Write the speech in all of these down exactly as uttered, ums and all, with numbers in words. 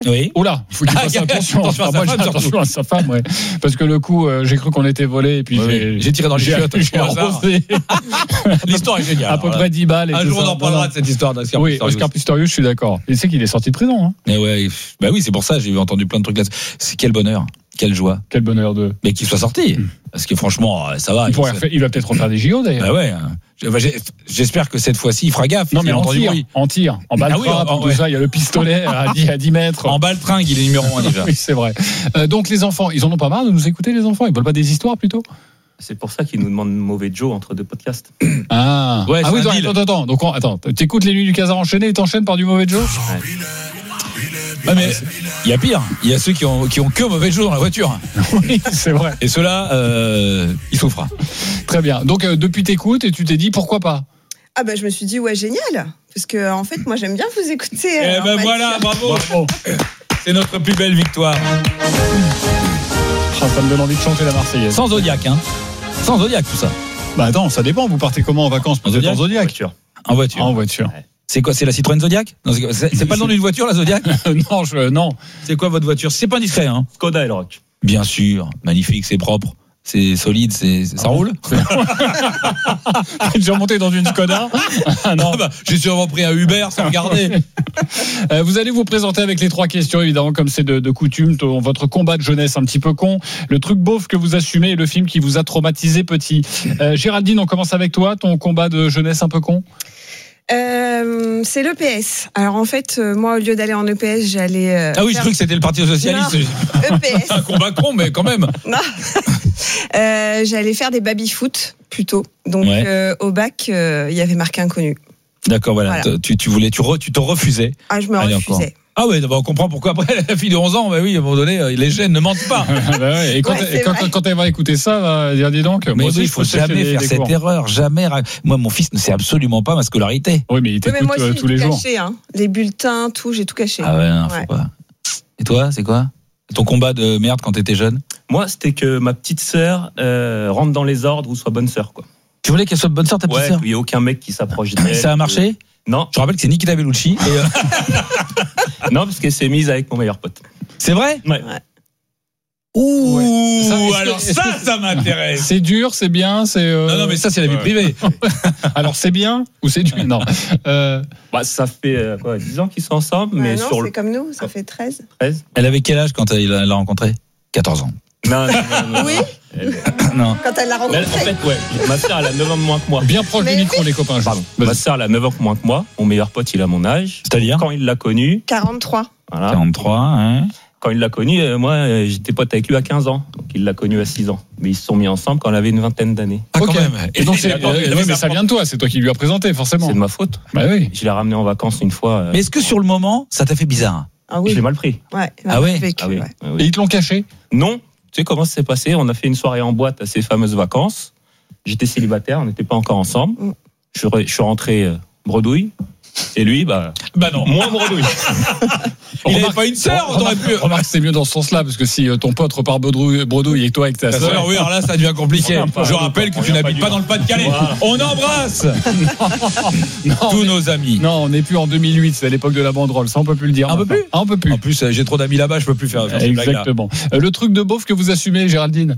Oui. Ah, attention, attention à ah, sa moi, femme, j'ai attention surtout. à sa femme, ouais. Parce que le coup, euh, j'ai cru qu'on était volé et puis Ouais, j'ai, oui. J'ai tiré dans les j'ai- chiottes, j'ai au hasard. arrosé L'histoire est géniale. à peu près dix balles. Et Un tout jour, on ça. en parlera Non, de cette histoire d'Oscar non. Oui, Pistorius. Oscar Pistorius, je suis d'accord. Il sait qu'il est sorti de prison. Hein. Mais ouais, bah oui, c'est pour ça, j'ai entendu plein de trucs là. C'est quel bonheur, quelle joie. Quel bonheur de. Mais qu'il soit sorti. Parce que franchement, ça va. Il, pourrait refaire- il va peut-être refaire des J O d'ailleurs. Bah ouais. J'espère que cette fois-ci, il fera gaffe. Non, mais il a en entendu tir, bruit. en tir, en balle Ah oui, trappe, en- tout ouais. ça. Il y a le pistolet à dix, à dix mètres. En baltringue, il est numéro un déjà. Oui, c'est vrai. Euh, donc les enfants, ils en ont pas marre de nous écouter, les enfants. Ils veulent pas des histoires plutôt. C'est pour ça qu'ils nous demandent mauvais Joe entre deux podcasts. Ah, Ouais, ah c'est oui, un donc, deal. attends, attends. Donc on- attends, t'écoutes les nuits du Casar enchaîné et t'enchaînes par du mauvais Joe. Ah, mais il y a pire. Il y a ceux qui ont, qui ont que mauvais jour dans la voiture. Oui, c'est vrai. Et ceux-là, euh, ils souffrent. Très bien. Donc euh, depuis t'écoutes et tu t'es dit pourquoi pas. Ah bah je me suis dit ouais génial parce que en fait moi j'aime bien vous écouter. Eh en ben fait. voilà, bravo. Bon, C'est notre plus belle victoire. ça me donne envie de chanter la Marseillaise. Sans Zodiac, hein. Sans Zodiac, tout ça. Bah attends, ça dépend. Vous partez comment en vacances? Peut-être Zodiac en Zodiac. Voiture. En voiture. Ah, en voiture. C'est quoi? C'est la Citroën Zodiac? Non, c'est, c'est, c'est pas le nom d'une voiture, la Zodiac? non, je, non. C'est quoi votre voiture? C'est pas indiscret, hein? Skoda Elrock. Bien sûr. Magnifique, c'est propre. C'est solide, c'est, c'est- ça roule? J'ai déjà monté dans une Skoda. Ah non. Ah bah, j'ai sûrement pris un Uber sans regarder. Euh, vous allez vous présenter avec les trois questions, évidemment, comme c'est de, de coutume, ton- votre combat de jeunesse un petit peu con, le truc beauf que vous assumez et le film qui vous a traumatisé petit. Euh, Géraldine, on commence avec toi, ton combat de jeunesse un peu con. Euh, c'est l'E P S. Alors en fait euh, moi au lieu d'aller en E P S j'allais. Euh, Ah oui, je faire crois que c'était le Parti Socialiste. E P S. Un combat con, mais quand même. Non. Euh, j'allais faire des baby-foot plutôt. Donc Ouais. euh, au bac euh, il y avait marqué inconnu. D'accord, voilà. Voilà. Tu, tu voulais, tu, re, tu te refusais. Ah je me Allez, refusais. Ah ouais, bah on comprend pourquoi après la fille de onze ans, bah oui, à un moment donné, euh, les gènes ne mentent pas. Bah ouais, et quand, Ouais, et c'est quand, vrai. quand elle va écouter ça, elle va dire dis donc. Mais moi aussi, oui, il je faut possède jamais des- faire des cette cours. erreur, jamais. ra- Moi, mon fils ne sait absolument pas ma scolarité. Oui, mais il Oui, mais t'écoute moi aussi euh, j'ai tous les tout jours. caché. Hein. Les bulletins, tout, j'ai tout caché. Ah ouais, non, faut Ouais. pas. Et toi, c'est quoi? Ton combat de merde quand t'étais jeune? Moi, c'était que ma petite sœur euh, rentre dans les ordres ou soit bonne sœur, quoi. Tu voulais qu'elle soit bonne sœur, ta petite Ouais, sœur? qu'il n'y ait aucun mec qui s'approche d'elle. Ça a marché? Non, Je rappelle que c'est Nikita Bellucci. Et euh, non, parce qu'elle s'est mise avec mon meilleur pote. c'est vrai? Ouais. Ouh, Ouais. Ça, est-ce que- alors est-ce ça, que- ça m'intéresse. C'est dur, c'est bien, c'est. euh, Non, non, mais ça, c'est la vie ouais. privée. Alors c'est bien ou c'est dur? Non. Euh, Bah, ça fait euh, quoi, dix ans qu'ils sont ensemble, Ouais, mais non, sur c'est le comme nous, ça fait treize. treize. Elle avait quel âge quand elle l'a rencontré? quatorze ans. Non, non, non, non. Oui, Elle- Non. quand elle l'a Mais en rencontré. fait, ouais, ma sœur, elle a neuf ans de moins que moi. bien proche Mais du micro, les copains. juste. Pardon. Vas-y. Ma sœur, elle a neuf ans de moins que moi. Mon meilleur pote, il a mon âge. C'est-à-dire? Quand il l'a connu, quarante-trois. voilà. quarante-trois, hein. Quand il l'a connu, euh, moi, euh, j'étais pote avec lui à quinze ans. Donc, il l'a connu à six ans. Mais ils se sont mis ensemble quand elle avait une vingtaine d'années. Ah, Ok. quand même. Et donc c'est. D'accord, euh, il ouais, avait mais sa ça vient de toi, c'est toi qui lui as présenté forcément. C'est de ma faute. Bah oui. Je l'ai ramené en vacances une fois. euh, Mais est-ce que sur le moment, ça t'a fait bizarre? Ah Je oui. l'ai mal pris. Ouais. Ah ouais vécu, Ah oui. ouais. ah Et oui. ils te l'ont caché. Non, tu sais comment ça s'est passé? On a fait une soirée en boîte à ces fameuses vacances. J'étais célibataire, on n'était pas encore ensemble. Mm. Je suis re- je suis rentré euh, bredouille. Et lui, bah, Bah non. moins bredouille. Il Remarque- avait pas une sœur, on aurait pu. Remarque, c'est mieux dans ce sens-là, parce que si euh, ton pote repart bredouille, bredouille et toi avec ta Ta sœur. sœur, oui, alors là, ça devient compliqué. Je rappelle que tu n'habites pas dans le Pas-de-Calais. Voilà. On embrasse Non, on tous est- nos amis. non, on n'est plus en deux mille huit, c'est à l'époque de la banderole. Ça, on peut plus le dire. Ah, on peut maintenant. plus Ah, on peut plus. En plus, euh, j'ai trop d'amis là-bas, je peux plus faire, faire ces blagues-là. Exactement. Euh, Le truc de beauf que vous assumez, Géraldine.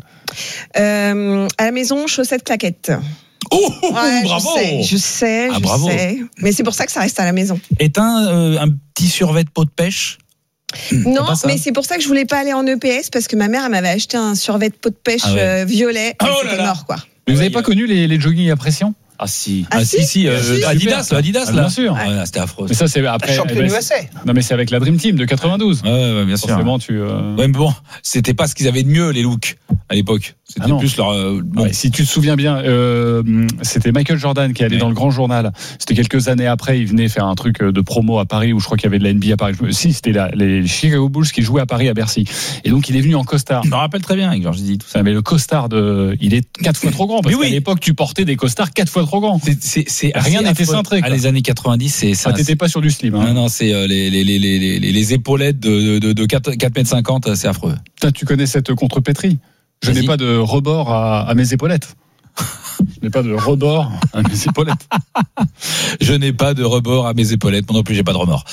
Euh, à la maison, chaussettes claquettes. Oh, Ouais, bravo. Je sais, je sais, Ah, je bravo. sais. Mais c'est pour ça que ça reste à la maison. Est un, euh, un petit survêt de peau de pêche. Non, pas ça mais c'est pour ça que je voulais pas aller en E P S parce que ma mère elle m'avait acheté un survêt de peau de pêche Ah ouais. euh, violet. Oh et là c'était là. mort quoi. Mais vous Ouais, n'avez pas euh, connu les, les jogging à pression? Ah si. Ah, si, si, euh, si. Adidas, Super. Adidas, Ah, là. bien sûr. Ouais, là, c'était affreux. Mais ça, c'est après. Champion eh ben, U S A. Non, mais c'est avec la Dream Team de quatre-vingt-douze. Ouais, ouais, bien sûr. Forcément, tu. euh, Ouais, mais bon, c'était pas ce qu'ils avaient de mieux, les looks, à l'époque. C'était Ah non. plus leur. euh, bon. Ouais, si tu te souviens bien, euh, c'était Michael Jordan qui allait Ouais. dans le Grand Journal. C'était quelques années après, il venait faire un truc de promo à Paris où je crois qu'il y avait de la N B A à Paris. Je me- Si, c'était la- les Chicago Bulls qui jouaient à Paris à Bercy. Et donc il est venu en costard. Je me rappelle très bien avec Georges Didi, tout ça. Ça, mais le costard de, il est quatre fois trop grand parce Mais oui. qu'à l'époque tu portais des costards quatre fois trop grands. C'est, c'est, c'est Rien assez n'était affreux. cintré, quoi. Ah, les années quatre-vingt-dix, c'est ça. Ah, t'étais pas sur du slim. Hein. Non, non, c'est euh, les, les, les, les, les, les épaulettes de, de, de quatre mètres cinquante, c'est affreux. Toi, tu connais cette contrepétrie. Je Vas-y. n'ai pas de rebord à, à mes épaulettes. Je n'ai pas de rebord à mes épaulettes. Je n'ai pas de rebord à mes épaulettes. Moi non plus, j'ai pas de remords.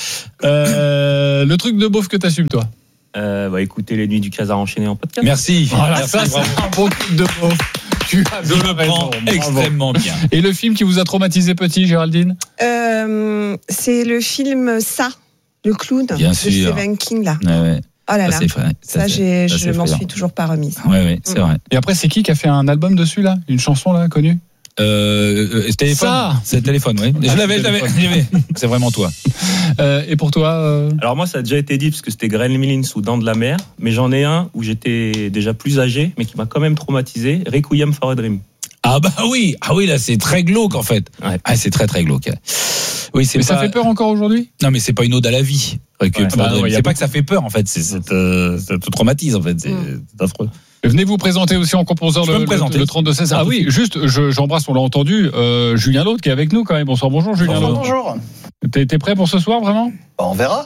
Euh, le truc de beauf que t'assumes, toi. Euh, bah, écoutez les nuits du Casar enchaîné en podcast. Merci. Voilà, Merci, ça, c'est bravo. un bon truc de beauf. Tu as Je bien le raison. prends Bravo. extrêmement bien. Et le film qui vous a traumatisé petit, Géraldine? Euh, c'est le film Ça, le clown Bien de sûr. Stephen King là. Ouais, ouais. Oh là Ça, là. c'est vrai. Ça, Ça, j'ai, ça, je c'est m'en effrayant. suis toujours pas remise. Ouais, ouais, c'est Mm. vrai. Et après, c'est qui qui a fait un album dessus, là? Une chanson, là, connue? Euh, euh, c'est téléphone. Ça. C'est le téléphone, oui. Je Ah, l'avais, je c'est l'avais, téléphone. je l'avais. C'est vraiment toi. Euh, et pour toi euh... Alors moi, ça a déjà été dit parce que c'était Gremlins ou Dents de la Mer, mais j'en ai un où j'étais déjà plus âgé, mais qui m'a quand même traumatisé. Requiem for a Dream. Ah bah oui, ah oui, là c'est très glauque en fait. Ouais. Ah, c'est très très glauque. Oui, c'est Mais pas... ça fait peur encore aujourd'hui? Non, mais c'est pas une ode à la vie. Requiem Ouais, for bah a Dream. non, y a c'est pas beaucoup- que ça fait peur en fait, c'est, c'est, euh, ça te traumatise en fait, c'est, Mm. c'est affreux. Venez vous présenter aussi en composeur Je le, peux me présenter. le, le trente-deux seize. Ah oui, juste, je, j'embrasse, on l'a entendu, euh, Julien Laude qui est avec nous quand même. Bonsoir, bonjour Julien Bonjour, Laude. bonjour. T'es, t'es prêt pour ce soir vraiment? Bah, on verra.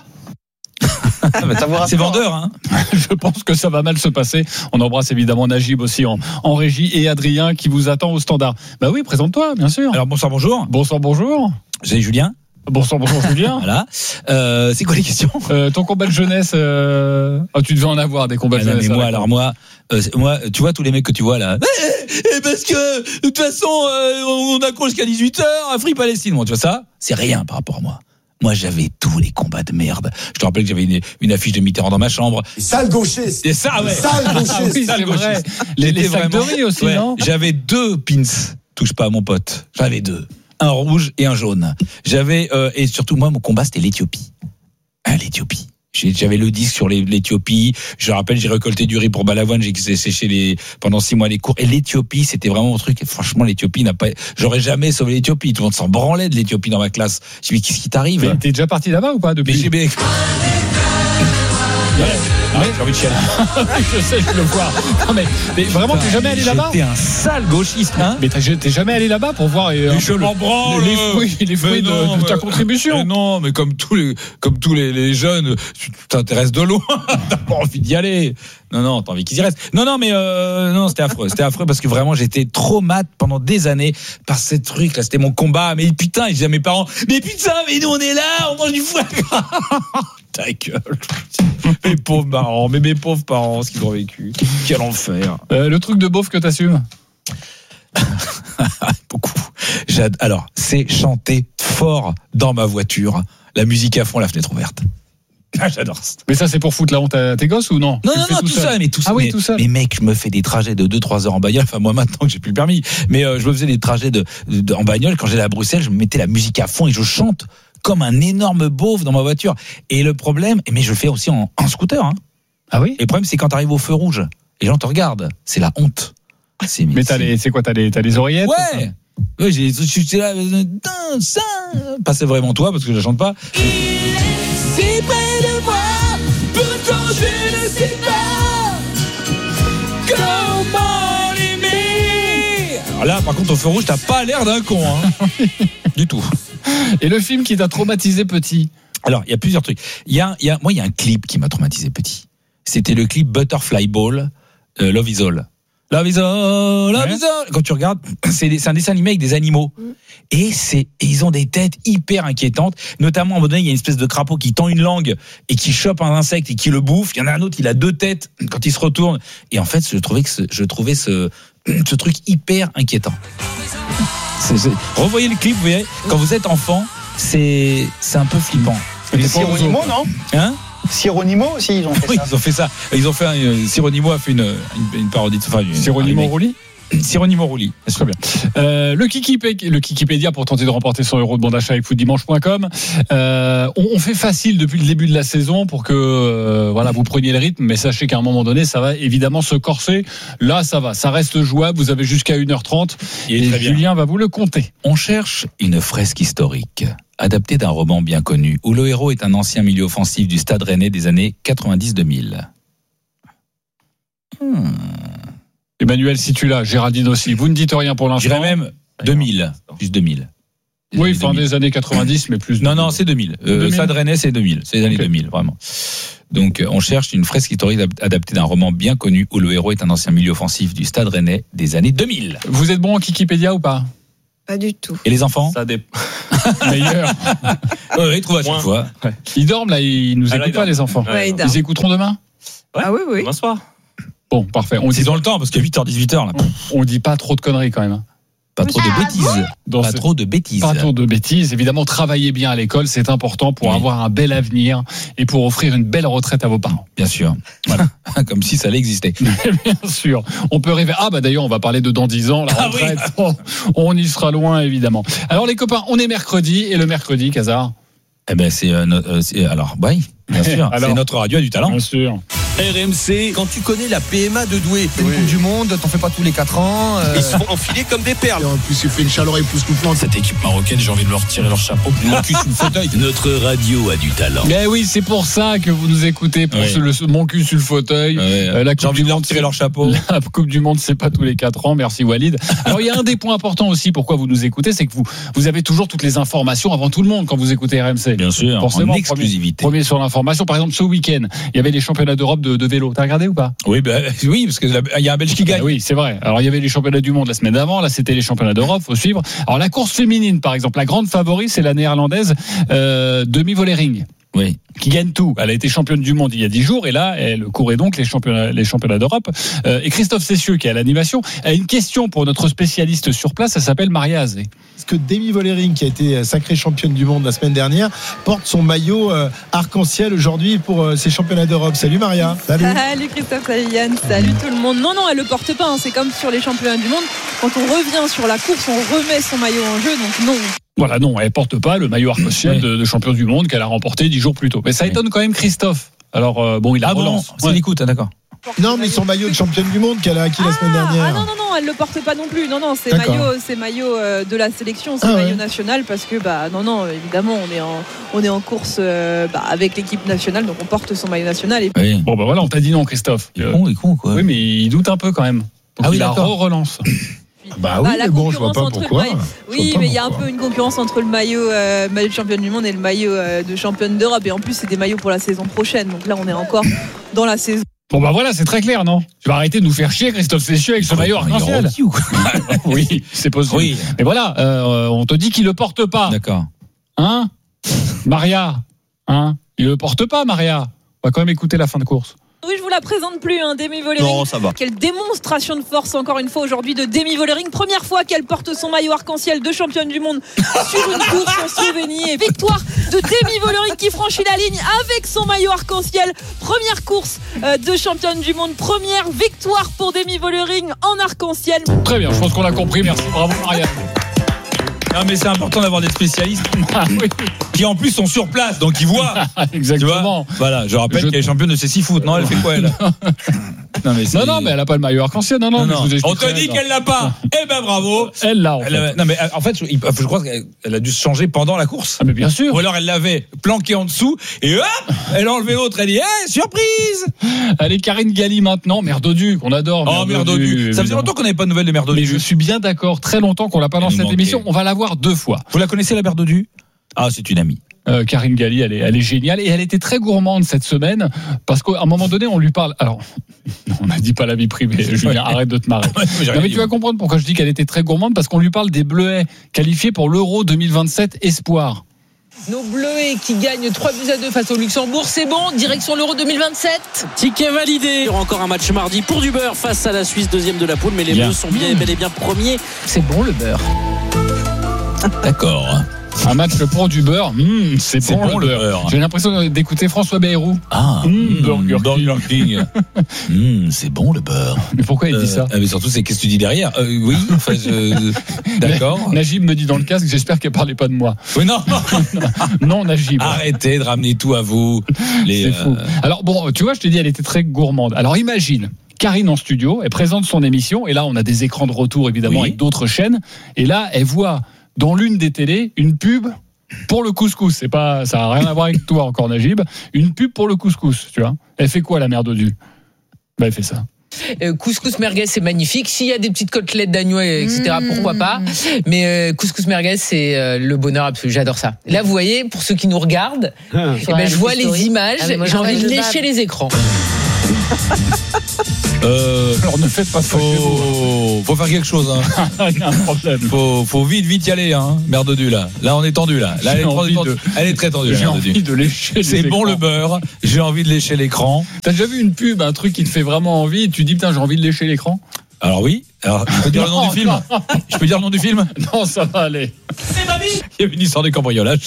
Ça vous rassure, C'est vendeur, hein. Je pense que ça va mal se passer. On embrasse évidemment Najib aussi en, en régie et Adrien qui vous attend au standard. Bah oui, présente-toi, bien sûr. Alors bonsoir, bonjour. Bonsoir, bonjour. J'ai Julien. Bonsoir, bonjour Julien. Voilà. Euh, c'est quoi les questions? Euh, ton combat de jeunesse, euh... oh, tu devais en avoir des combats Ah de non, jeunesse. mais moi, avec alors moi, euh, c'est- moi, tu vois tous les mecs que tu vois là. Eh, eh, parce que de toute façon, euh, on accroche jusqu'à dix-huit heures à Free Palestine. Moi, tu vois ça, c'est rien par rapport à moi. Moi, j'avais tous les combats de merde. Je te rappelle que j'avais une, une affiche de Mitterrand dans ma chambre. Sale gauchiste. Et ça, ouais. Sale Ah gauchiste. oui, c'est vrai. Les, les J'étais sacs de vraiment- riz aussi, Ouais, non? J'avais deux pins. Touche pas à mon pote. J'avais deux. Un rouge et un jaune. J'avais euh, et surtout moi, mon combat c'était l'Éthiopie. Ah, l'Éthiopie. J'ai- J'avais le disque sur les- l'Éthiopie. Je rappelle, j'ai récolté du riz pour Balavoine. J'ai séché les pendant six mois les cours. Et l'Éthiopie, c'était vraiment mon truc. Et franchement, l'Éthiopie n'a pas. J'aurais jamais sauvé l'Éthiopie. Tout le monde s'en branlait de l'Éthiopie dans ma classe. Je me dis, qu'est-ce qui t'arrive? Mais t'es déjà parti là-bas ou pas Mais depuis? j'ai mais... Ouais, j'ai envie de chialer. Je sais, je le vois. Non, mais, mais vraiment, t'es jamais allé là-bas? J'étais un sale gauchiste, hein? Mais t'as, t'es jamais allé là-bas pour voir euh, un je peu m'en le- branle. les fruits, les fruits Mais de, non, de ta mais- contribution. Mais non, mais comme tous les, comme tous les, les jeunes, tu t'intéresses de loin. T'as pas envie d'y aller. Non, non, t'as envie qu'ils y restent. Non, non, mais euh, non, c'était affreux. C'était affreux parce que vraiment, j'étais trop mat pendant des années par ces trucs là. C'était mon combat. Mais putain, je disais à mes parents, mais putain, mais nous on est là, on mange du foie gras. Ta gueule. Mes pauvres parents, mais mes pauvres parents, ce qu'ils ont vécu. Quel enfer. Euh, le truc de beauf que t'assumes? Beaucoup. J'ad... Alors, c'est chanter fort dans ma voiture, la musique à fond, la fenêtre ouverte. Ah, j'adore ça. Mais ça, c'est pour foutre la honte à tes gosses ou non? Non, Tu le non, fais non, tout, seul. mais tout Ah oui, mais, tout seul. Mais mec, je me fais des trajets de deux trois heures en bagnole. Enfin, moi, maintenant que j'ai plus le permis. Mais euh, je me faisais des trajets de, de, en bagnole. Quand j'allais à Bruxelles, je me mettais la musique à fond et je chante comme un énorme beauf dans ma voiture. Et le problème, mais je le fais aussi en, en scooter. Hein. Ah oui? Et le problème, c'est quand tu arrives au feu rouge, les gens te regardent. C'est la honte. C'est, Mais t'as c'est- les, c'est quoi, t'as les, t'as les oreillettes? Ouais. Ouais, j'ai, j'étais là, euh, Tain, ça, pas c'est vraiment toi parce que je la chante pas. C'est près de moi, pourtant je ne sais pas comment l'aimer. Alors là, par contre, au feu rouge, t'as pas l'air d'un con, hein. Du tout. Et le film qui t'a traumatisé petit? Alors, il y a plusieurs trucs. Il y a, il y a, moi, il y a un clip qui m'a traumatisé petit. C'était le clip Butterfly Ball, euh, Love Is All. Love is all, love Ouais. is all. Quand tu regardes, c'est, des- c'est un dessin animé avec des animaux. Et c'est, et ils ont des têtes hyper inquiétantes. Notamment, à un moment donné, il y a une espèce de crapaud qui tend une langue et qui chope un insecte et qui le bouffe. Il y en a un autre, il a deux têtes quand il se retourne. Et en fait, je trouvais que ce, je trouvais ce, ce truc hyper inquiétant. C'est, c'est- revoyez le clip, vous voyez, quand vous êtes enfant, c'est, c'est un peu flippant. Les Sironimo, non? Hein? Sironimo aussi, ils ont fait Oui, ça. ils ont fait ça. Ils ont fait un, euh, Sironimo a fait une, une, une parodie de enfin, une- Sironimo un remake. Rouli? Sironimo Rouli. Très bien. Euh, le, Kikipé- le Kikipédia pour tenter de remporter son euro de bon d'achat avec footdimanche point com. Euh, on, on fait facile depuis le début de la saison pour que euh, voilà vous preniez le rythme, mais sachez qu'à un moment donné, ça va évidemment se corser. Là, ça va, ça reste jouable. Vous avez jusqu'à une heure trente Il est et très bien. Julien va vous le compter. On cherche une fresque historique, adaptée d'un roman bien connu, où le héros est un ancien milieu offensif du Stade Rennais des années quatre-vingt-dix deux mille. Hmm. Emmanuel, si tu l'as, Géraldine aussi. Vous ne dites rien pour l'instant. J'irais même deux mille, juste deux mille. Des Oui, années fin deux mille. des années quatre-vingt-dix, mais plus. Non, non, c'est deux mille. Euh, deux mille. Stade Rennais, c'est deux mille. C'est les années Ok. deux mille, vraiment. Donc, euh, on cherche une fresque historique adaptée d'un roman bien connu où le héros est un ancien milieu offensif du Stade Rennais des années deux mille. Vous êtes bon en Wikipédia ou pas? Pas du tout. Et les enfants? Ça dépend. Meilleur. Ouais, ouais, ils trouvent à chaque Moins. fois. Ils dorment là, ils nous Ah, là, écoutent ils pas dorment. les enfants. Ouais, il dort. Ils écouteront demain? Ah oui, oui. Demain soir. Bon, parfait. On dit, Ils ont le temps parce qu'à huit heures, dix-huit heures, là. on dit pas trop de conneries quand même. Pas trop de bêtises. Dans Pas ce- trop de bêtises. Pas trop de bêtises. Évidemment, travaillez bien à l'école, c'est important pour Oui. avoir un bel avenir et pour offrir une belle retraite à vos parents. Bien sûr. Voilà. Comme si ça allait exister. Bien sûr. On peut rêver. Ah, bah d'ailleurs, on va parler de dans dix ans, la Ah oui. retraite. Oh, on y sera loin, évidemment. Alors, les copains, on est mercredi et le mercredi, Casar. Eh ben, c'est, euh, no- euh, c'est- alors, oui, bien sûr. Alors. C'est notre radio a du talent. Bien sûr. R M C, Quand tu connais la P M A de Douai, c'est une Coupe du Monde, t'en fais pas tous les quatre ans. euh, ils se font enfiler comme des perles. En plus, il fait une chaleur époustouflante. Cette équipe marocaine, j'ai envie de leur tirer leur chapeau. Mon cul sous le fauteuil. Notre radio a du talent. Mais oui, c'est pour ça que vous nous écoutez pour Oui. ce- le- mon cul sur le fauteuil. Ouais, Euh, la J'ai Coupe envie du de leur Monde, tirer c'est- leur chapeau. La Coupe du Monde, c'est pas tous les quatre ans. Merci Walid. Alors il y a un des points importants aussi pourquoi vous nous écoutez, c'est que vous vous avez toujours toutes les informations avant tout le monde quand vous écoutez R M C. Bien sûr. Forcément, En exclusivité. Premier sur l'information. Par exemple, ce week-end, il y avait les championnats d'Europe de, de vélo. T'as regardé ou pas? Oui, ben, oui, parce qu'il y a un Belge qui gagne. Ah oui, c'est vrai. Alors il y avait les championnats du monde la semaine d'avant. Là, c'était les championnats d'Europe. Faut suivre. Alors la course féminine, par exemple, la grande favorite, c'est la néerlandaise euh, Demi Vollering, Oui. qui gagne tout. Elle a été championne du monde il y a dix jours et là, elle courait donc les championnats, les championnats d'Europe. Euh, et Christophe Cessieux, qui est à l'animation, a une question pour notre spécialiste sur place. Ça s'appelle Maria Azé. Est-ce que Demi Vollering, qui a été sacrée championne du monde la semaine dernière, porte son maillot euh, arc-en-ciel aujourd'hui pour euh, ces championnats d'Europe? Salut Maria. Salut. Salut Christophe, salut Yann, salut tout le monde. Non, non, elle le porte pas, hein. C'est comme sur les championnats du monde. Quand on revient sur la course, on remet son maillot en jeu, donc non. Voilà, non, elle porte pas le maillot arc-en-ciel Oui. de, de champion du monde qu'elle a remporté dix jours plus tôt. Mais ça Oui. étonne quand même Christophe. Alors, euh, bon, il a Ah bon, relance. c'est Ouais. l'écoute, ah, d'accord. Non, mais son maillot de championne du monde qu'elle a acquis la semaine Ah, dernière. ah non, non, non, elle le porte pas non plus. Non, non, c'est D'accord. maillot, c'est maillot euh, de la sélection, c'est Ah maillot ouais. national parce que, bah, non, non, évidemment, on est en, on est en course euh, bah, avec l'équipe nationale, donc on porte son maillot national. Et Oui. Bon, bah voilà, on t'a dit non, Christophe. Il est Euh, con, il est con, quoi. oui, mais il doute un peu quand même. Donc Ah oui, il la d'accord. relance. Bah oui, la mais bon, je vois concurrence pas entre le pourquoi. maillot- Je vois Oui, pas mais il y a un pourquoi. peu une concurrence entre le maillot, euh, maillot de championne du monde et le maillot euh, de championne d'Europe. Et en plus, c'est des maillots pour la saison prochaine. Donc là, on est encore dans la saison. Bon, bah voilà, c'est très clair, non? Tu vas arrêter de nous faire chier, Christophe Cessieux, avec ce maillot Il est arc-en-ciel. rôti ou quoi? Oui, c'est possible. Oui, Mais voilà, euh, on te dit qu'il le porte pas. d'accord. Hein? Maria? Hein? Il le porte pas, Maria? On va quand même écouter la fin de course. Oui, je vous la présente plus, hein, Demi Vollering. Non, ça va. Quelle démonstration de force encore une fois aujourd'hui de Demi Vollering. Première fois qu'elle porte son maillot arc-en-ciel de championne du monde sur une course en Slovénie. Et victoire de Demi Vollering qui franchit la ligne avec son maillot arc-en-ciel. Première course euh, de championne du monde. Première victoire pour Demi Vollering en arc-en-ciel. Très bien, je pense qu'on a compris. Merci, bravo, Maria. Non, mais c'est important d'avoir des spécialistes Ah oui, qui en plus sont sur place, donc ils voient. Tu vois exactement. Voilà, je rappelle Je- qu'elle est championne de six foot. Non, elle fait quoi, elle? Non, mais c'est- Non, non, mais elle a pas le maillot arc-en-ciel. Non, non, Non, mais non. je vous On te expliquerai. dit qu'elle l'a pas. Eh ben bravo. Elle l'a, en Elle fait. avait- non, mais en fait, je, je crois qu'elle elle a dû se changer pendant la course. Ah, mais bien sûr. Ou alors elle l'avait planqué en dessous et hop, elle a enlevé l'autre. Elle dit, eh, surprise! Allez, Karine Galli maintenant, Merdoduc, on adore. Oh, Merdodu. Ça faisait évidemment. longtemps qu'on n'avait pas de nouvelles de Mais Merdodu. je suis bien d'accord, très longtemps qu'on l'a pas dans Elle nous cette manquait. émission. On va la voir deux fois. Vous la connaissez, la Merdodu? Ah, c'est une amie. Euh, Karine Galli, elle est, elle est géniale et elle était très gourmande cette semaine parce qu'à un moment donné, on lui parle. Alors, on n'a dit pas la vie privée. Julien, arrête de te marrer. Non, mais tu vas comprendre pourquoi je dis qu'elle était très gourmande parce qu'on lui parle des Bleuets qualifiés pour l'Euro deux mille vingt-sept Espoir. Nos Bleuets qui gagnent trois buts à deux face au Luxembourg, c'est bon, direction l'Euro deux mille vingt-sept. Ticket validé. Il y aura encore un match mardi pour du beurre face à la Suisse, deuxième de la poule, mais les Bien. Bleus sont bien, bel et bien premiers. C'est bon le beurre. D'accord. Un match pour du beurre, mmh, c'est C'est bon, bon, le le beurre. beurre. J'ai l'impression d'écouter François Bayrou. Ah, Mmh, Burger King. Mmh, c'est bon le beurre. Mais pourquoi il dit ça? Euh, ah, mais surtout, c'est qu'est-ce que tu dis derrière? Euh, oui, enfin, je... d'accord. Najib me dit dans le casque, j'espère qu'elle parlait pas de moi. Oui, non. Non, Najib. Arrêtez de ramener tout à vous. Les, C'est fou. euh, Alors bon, tu vois, je te dis, elle était très gourmande. Alors imagine, Karine en studio, elle présente son émission, et là on a des écrans de retour évidemment Oui. avec d'autres chaînes, et là elle voit dans l'une des télés une pub pour le couscous. C'est pas, ça n'a rien à voir avec toi encore, Najib. Une pub pour le couscous, tu vois. Elle fait quoi la mère Dodu? Bah elle fait ça. Euh, couscous merguez, c'est magnifique. S'il y a des petites côtelettes d'agneau, et cetera, mmh. pourquoi pas. Mais euh, couscous merguez, c'est euh, le bonheur absolu. J'adore ça. Là, vous voyez, pour ceux qui nous regardent, ah. eh ben, je vois les images. Ah, moi, j'ai envie de lécher les écrans. Euh, Alors ne faites pas ça. Faut, faut faire quelque chose. Hein. Il y a un problème. Faut, faut vite, vite y aller. Hein. Merde du là. Là, on est tendu là. Là, elle est, tendu, de... elle est très tendue. J'ai envie de lécher. C'est bon le beurre. J'ai envie de lécher l'écran. T'as déjà vu une pub, un truc qui te fait vraiment envie et tu dis putain, j'ai envie de lécher l'écran? Alors oui. Alors, je peux dire non, le nom du film non. Je peux dire le nom du film? Non, ça va aller. C'est ma vie. Il y a une histoire de cambriolage.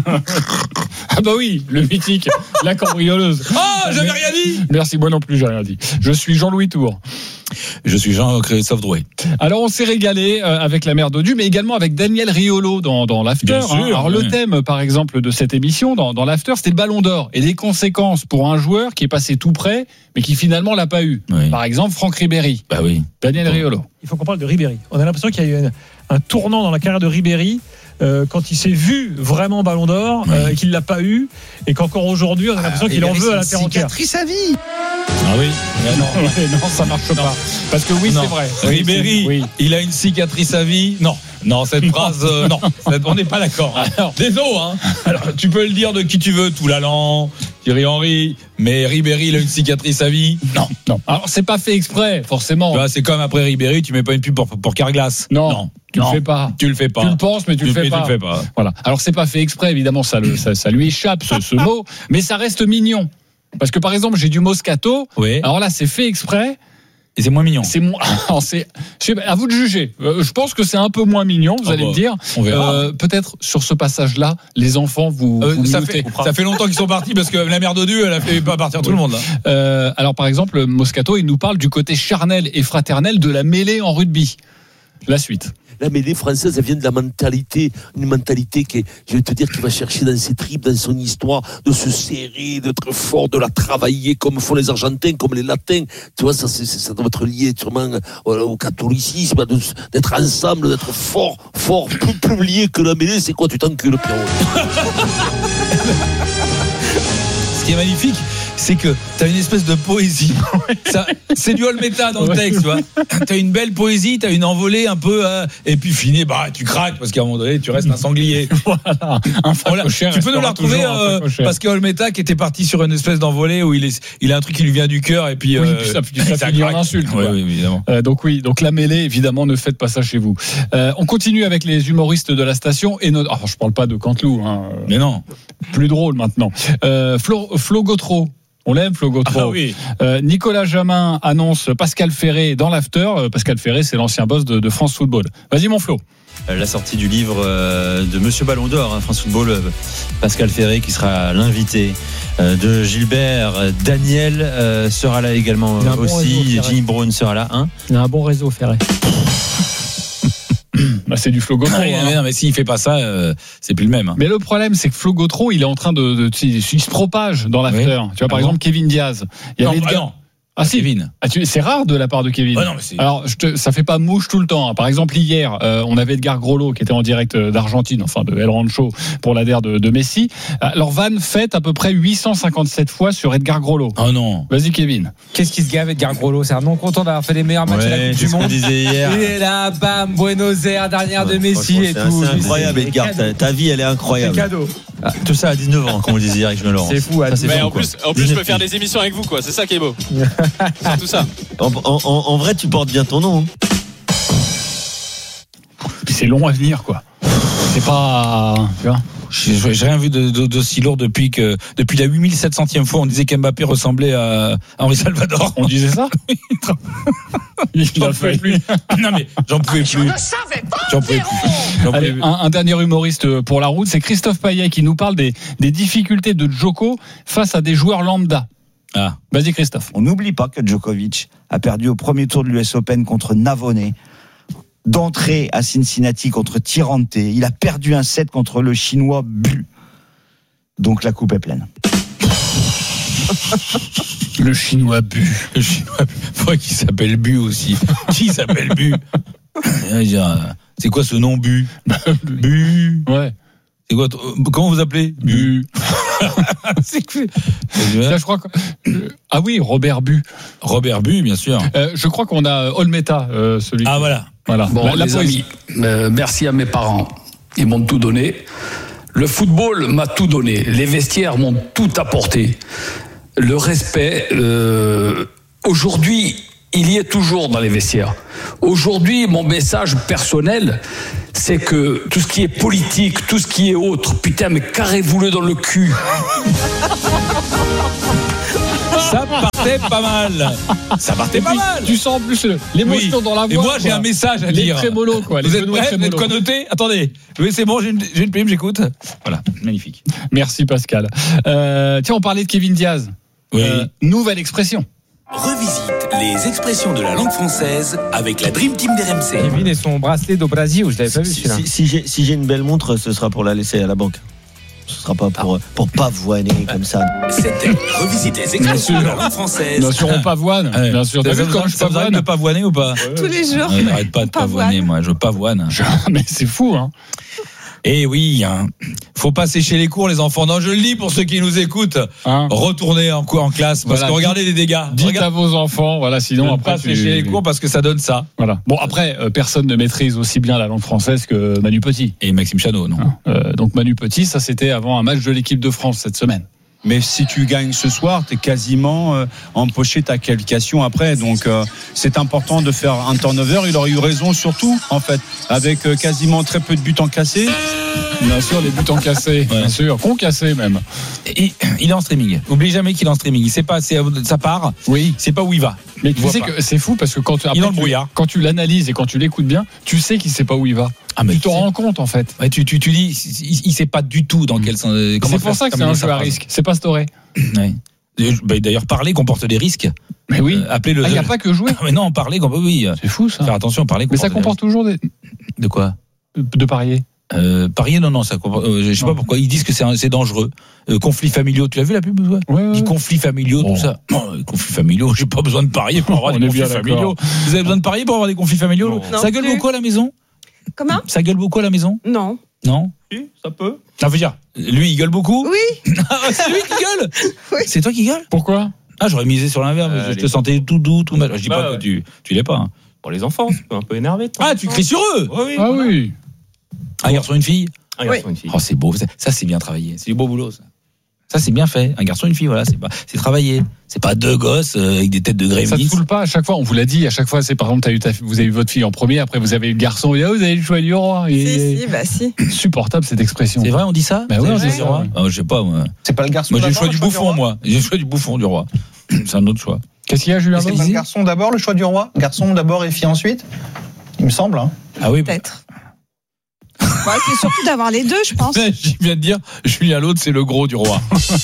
Ah bah oui, le mythique, la cambrioleuse. Ah, j'avais rien dit. Merci, moi non plus, j'ai rien dit. Je suis Jean-Louis Tour. Je suis Jean-Christophe Drouet. Alors on s'est régalé avec la mère Dodu, mais également avec Daniel Riolo dans, dans l'After. Bien sûr, hein. Alors ouais. le thème, par exemple, de cette émission dans, dans l'After, c'était le Ballon d'Or et les conséquences pour un joueur qui est passé tout près, mais qui finalement l'a pas eu. Oui. Par exemple, Franck Ribéry. Bah oui. Daniel Riolo. Il faut qu'on parle de Ribéry. On a l'impression qu'il y a eu un, un tournant dans la carrière de Ribéry. Euh, quand il s'est vu vraiment Ballon d'Or, oui. euh, qu'il l'a pas eu, et qu'encore aujourd'hui, on a l'impression ah, qu'il en veut à la terre entière. Cicatrice à vie. Ah oui. Non, non, ça marche non. pas. Parce que oui, non. c'est vrai. Ribéry, oui. il a une cicatrice à vie. Non. Non, cette phrase, euh, non, on n'est pas d'accord. Hein. Désolé, hein. Alors, tu peux le dire de qui tu veux, Toulalan, Thierry Henry, mais Ribéry, il a une cicatrice à vie. Non, non. Alors, c'est pas fait exprès, forcément. Tu vois, c'est comme après Ribéry, tu mets pas une pub pour, pour Carglass. Non, non. Tu non. le fais pas. Tu le fais pas. Tu le penses, mais tu, tu le fais mais pas. Tu le fais pas. Voilà. Alors, c'est pas fait exprès, évidemment, ça, le, ça, ça lui échappe, ce, ce mot, mais ça reste mignon. Parce que, par exemple, j'ai du Moscato. Oui. Alors là, c'est fait exprès. Et c'est moins mignon. C'est moins. c'est. Je sais pas, à vous de juger. Euh, je pense que c'est un peu moins mignon. Vous oh allez bah, me dire. On verra. Euh, peut-être sur ce passage-là, les enfants vous. Euh, vous ça, fait, ça fait longtemps qu'ils sont partis parce que la mère Dodu, elle a fait pas partir tout oui. le monde. Là. Euh, alors par exemple, Moscato, il nous parle du côté charnel et fraternel de la mêlée en rugby. La suite. La mêlée française, elle vient de la mentalité, une mentalité qui est, je vais te dire, qui va chercher dans ses tripes, dans son histoire, de se serrer, d'être fort, de la travailler comme font les Argentins, comme les Latins. Tu vois, ça, c'est, ça doit être lié sûrement au catholicisme, d'être ensemble, d'être fort, fort, plus, plus lié que la mêlée. C'est quoi, tu t'encules, Pierrot? Ce qui est magnifique, c'est que t'as une espèce de poésie. Ça, c'est du Olmeta dans le texte, tu vois. T'as une belle poésie, t'as une envolée un peu, euh, et puis fini, bah tu craques parce qu'à un moment donné, tu restes un sanglier. Voilà. Un voilà. Tu peux nous la retrouver euh, parce qu'il y a Olmeta qui était parti sur une espèce d'envolée où il est, il a un truc qui lui vient du cœur et puis. Oui, euh, puis ça, puis ça, ça finit en insulte. Oui, oui, évidemment. Euh, donc oui, donc la mêlée, évidemment, ne faites pas ça chez vous. Euh, on continue avec les humoristes de la station et notre. Oh, je parle pas de Canteloup, hein. Mais non. Plus drôle maintenant. Euh, Flo, Flo Gautreau. On l'aime, Flo Gautreau. Ah oui. euh, Nicolas Jamin annonce Pascal Ferré dans l'after. Euh, Pascal Ferré, c'est l'ancien boss de, de France Football. Vas-y, mon Flo. La sortie du livre euh, de Monsieur Ballon d'Or, hein, France Football, euh, Pascal Ferré qui sera l'invité euh, de Gilbert. Euh, Daniel euh, sera là également euh, aussi. Bon Jimmy Brown sera là. Hein. Il a un bon réseau, Ferré. Bah, c'est du Flo Gautreau. Ah, hein. mais non, mais s'il fait pas ça, euh, c'est plus le même. Hein. Mais le problème, c'est que Flo Gautreau, il est en train de, de, de il se propage dans l'after. Oui. Tu vois, par ah exemple, bon Kevin Diaz. Il y non, avait bah, gars... non. Ah si, Kevin. Ah, tu... c'est rare de la part de Kevin. Ah non, mais c'est... Alors, je te... ça fait pas mouche tout le temps. Hein. Par exemple, hier, euh, on avait Edgar Grollo qui était en direct d'Argentine, enfin de El Rancho pour l'A D R de, de Messi. Leur van fête à peu près huit cent cinquante-sept fois sur Edgar Grollo. Oh non. Vas-y, Kevin. Qu'est-ce qui se gave, Edgar Grollo? C'est un non content d'avoir fait les meilleurs matchs ouais, de la Coupe du Monde. Hier. Il est là, bam, Buenos Aires, dernière ouais, de Messi et c'est tout. C'est incroyable, Edgar. Ta, ta vie, elle est incroyable. C'est cadeau. Ah, tout ça à dix-neuf ans, comme on le disait hier avec Jean Laurent. C'est fou. Ça, c'est mais fou, en plus, en plus, je peux faire des émissions avec vous, quoi. C'est ça qui est beau. C'est tout ça. En, en, en vrai, tu portes bien ton nom. Hein. Puis c'est long à venir, quoi. C'est pas, tu vois. J'ai, j'ai rien vu de, de, d'aussi lourd depuis que depuis la huit mille sept centième fois on disait qu'Mbappé ressemblait à Henri Salvador. On disait ça. Il j'en pouvais plus. Non mais j'en pouvais plus. Je ne savais pas. J'en pouvais plus. J'en Allez, pouvais un, un dernier humoriste pour la route, c'est Christophe Payet qui nous parle des, des difficultés de Djoko face à des joueurs lambda. Ah, vas-y Christophe. On n'oublie pas que Djokovic a perdu au premier tour de l'U S Open contre Navone. D'entrée à Cincinnati contre Tirante. Il a perdu un set contre le Chinois Bu. Donc la coupe est pleine. Le Chinois Bu. Le Chinois Bu. Faudrait qu'il s'appelle Bu aussi. Qui s'appelle Bu? C'est quoi ce nom Bu? Bu. Ouais. C'est quoi? Comment vous appelez? Bu. C'est que... Là, je crois que... Ah oui, Robert Bu. Robert Bu, bien sûr. Euh, je crois qu'on a Olmeta, euh, celui. Ah voilà. Voilà. Bon, la, la les poésie. amis, euh, merci à mes parents. Ils m'ont tout donné. Le football m'a tout donné. Les vestiaires m'ont tout apporté. Le respect, euh, aujourd'hui, il y est toujours dans les vestiaires. Aujourd'hui, mon message personnel, c'est que tout ce qui est politique, tout ce qui est autre, putain, mais carrez-vous-le dans le cul. Ça partait pas mal. Ça partait pas mal. Tu sens en plus l'émotion oui. dans la voix. Et moi, j'ai quoi. un message à les dire. Trémolos, quoi. Vous les êtes prêts? Vous êtes connotés? Attendez. Oui, c'est bon, j'ai une, j'ai une plume, j'écoute. Voilà, magnifique. Merci Pascal. Euh, tiens, on parlait de Kevin Diaz. Oui. Euh, nouvelle expression. Revisite les expressions de la langue française avec la Dream Team d'R M C. Kevin et son bracelet do Brasil, je l'avais pas vu Si, celui-là. si, si j'ai si j'ai une belle montre, ce sera pour la laisser à la banque. Ce sera pas pour, pour pavoiner comme ça. C'était Revisite les expressions de la langue française. Bien sûr, on pavoine. Ouais. Bien sûr. T'as vu comment je ça vous arrive pavoine de pavoiner ou pas? Tous les jours. Ouais, j'arrête pas de pavoiner, moi. Je pavoine. Mais c'est fou, hein. Eh oui, hein. Faut pas sécher les cours, les enfants. Non, je le dis pour ceux qui nous écoutent. Hein Retournez en cours en classe parce Voilà. que regardez les dégâts. Dites Regarde- à vos enfants, voilà, sinon ne après pas tu... sécher les cours parce que ça donne ça. Voilà. Bon, après, euh, personne ne maîtrise aussi bien la langue française que Manu Petit. Et Maxime Chanot, non. Euh, donc Manu Petit, ça c'était avant un match de l'équipe de France cette semaine. Mais si tu gagnes ce soir, tu es quasiment euh, empoché ta qualification après. Donc euh, c'est important de faire un turnover. Il aurait eu raison surtout, en fait, avec euh, quasiment très peu de buts encassés. Bien sûr, les buts encassés, Ouais. bien sûr, concassés même. Et il est en streaming. Oublie jamais qu'il est en streaming. Il sait pas, c'est, ça part. Oui. C'est pas où il va. Mais Il tu voit sais pas. que c'est fou parce que quand tu, Il est après, dans le tu- brouillard. quand tu l'analyses et quand tu l'écoutes bien, tu sais qu'il sait pas où il va. Ah, mais tu te tu sais. rends compte en fait. Ouais, tu, tu, tu dis, il, il sait pas du tout dans quel sens. euh, comment C'est pour faire- ça que c'est terminer un sa jeu à phrase. risque. C'est pas storé. Ouais. Bah, d'ailleurs, parler comporte des risques. Mais oui. Euh, appelez le. Il n'y a pas que jouer. Ah, mais non, parler, comporte- oui. C'est fou ça. Faire attention, parler. Mais ça comporte comporte toujours des... des risques. De quoi? de parier. Euh, parier, non, non, ça comporte. euh, je sais Non. pas pourquoi. Ils disent que c'est, un- c'est dangereux. Euh, conflits familiaux. Tu l'as vu la pub? Ouais. Ouais, ouais. Dit conflits familiaux, Oh. tout ça. Non, euh, conflits familiaux. J'ai pas besoin de parier pour avoir On des est conflits bien d'accord. familiaux. Vous avez besoin de parier pour avoir des conflits familiaux? Non. Ça Non gueule plus. beaucoup à la maison? Comment? Ça gueule beaucoup à la maison? Non. Non? Si, ça peut. Ça veut dire, lui, il gueule beaucoup? Oui. Ah, c'est lui qui gueule? Oui. C'est toi qui gueule? Pourquoi? Ah, j'aurais misé sur l'inverse. Euh, je te les- sentais tout doux, tout mal. Je dis Bah, pas ouais. que tu, tu l'es pas. hein. Pour les enfants, c'est un peu énervé. toi. Ah, tu cries sur eux? Ouais, oui. Ah voilà. oui. Un garçon, une fille? Un garçon, une fille. Oh, c'est beau. Ça, ça, c'est bien travaillé. C'est du beau boulot, ça. Ça, c'est bien fait. Un garçon, une fille, voilà. C'est pas, c'est travaillé. C'est pas deux gosses euh, avec des têtes de Ça te gremlins. saoule pas à chaque fois, on vous l'a dit, à chaque fois, c'est par exemple, t'as eu ta, vous avez eu votre fille en premier, après vous avez eu le garçon, et ah, vous avez le choix du roi. Et, Si, si, bah si. Supportable cette expression. C'est vrai, on dit ça? Bah oui, C'est on vrai dit ça. Ah, je sais pas, moi. C'est pas le garçon Moi, j'ai le d'abord, choix du roi bouffon, moi. J'ai le choix du bouffon du roi. C'est un autre choix. Qu'est-ce qu'il y a, Julien? C'est pas le garçon d'abord, le choix du roi? Garçon d'abord et fille ensuite? Il me semble. Hein. Ah oui, Peut-être. Ouais, c'est surtout d'avoir les deux, je pense. je viens de dire, Julien l'autre, c'est le gros du roi.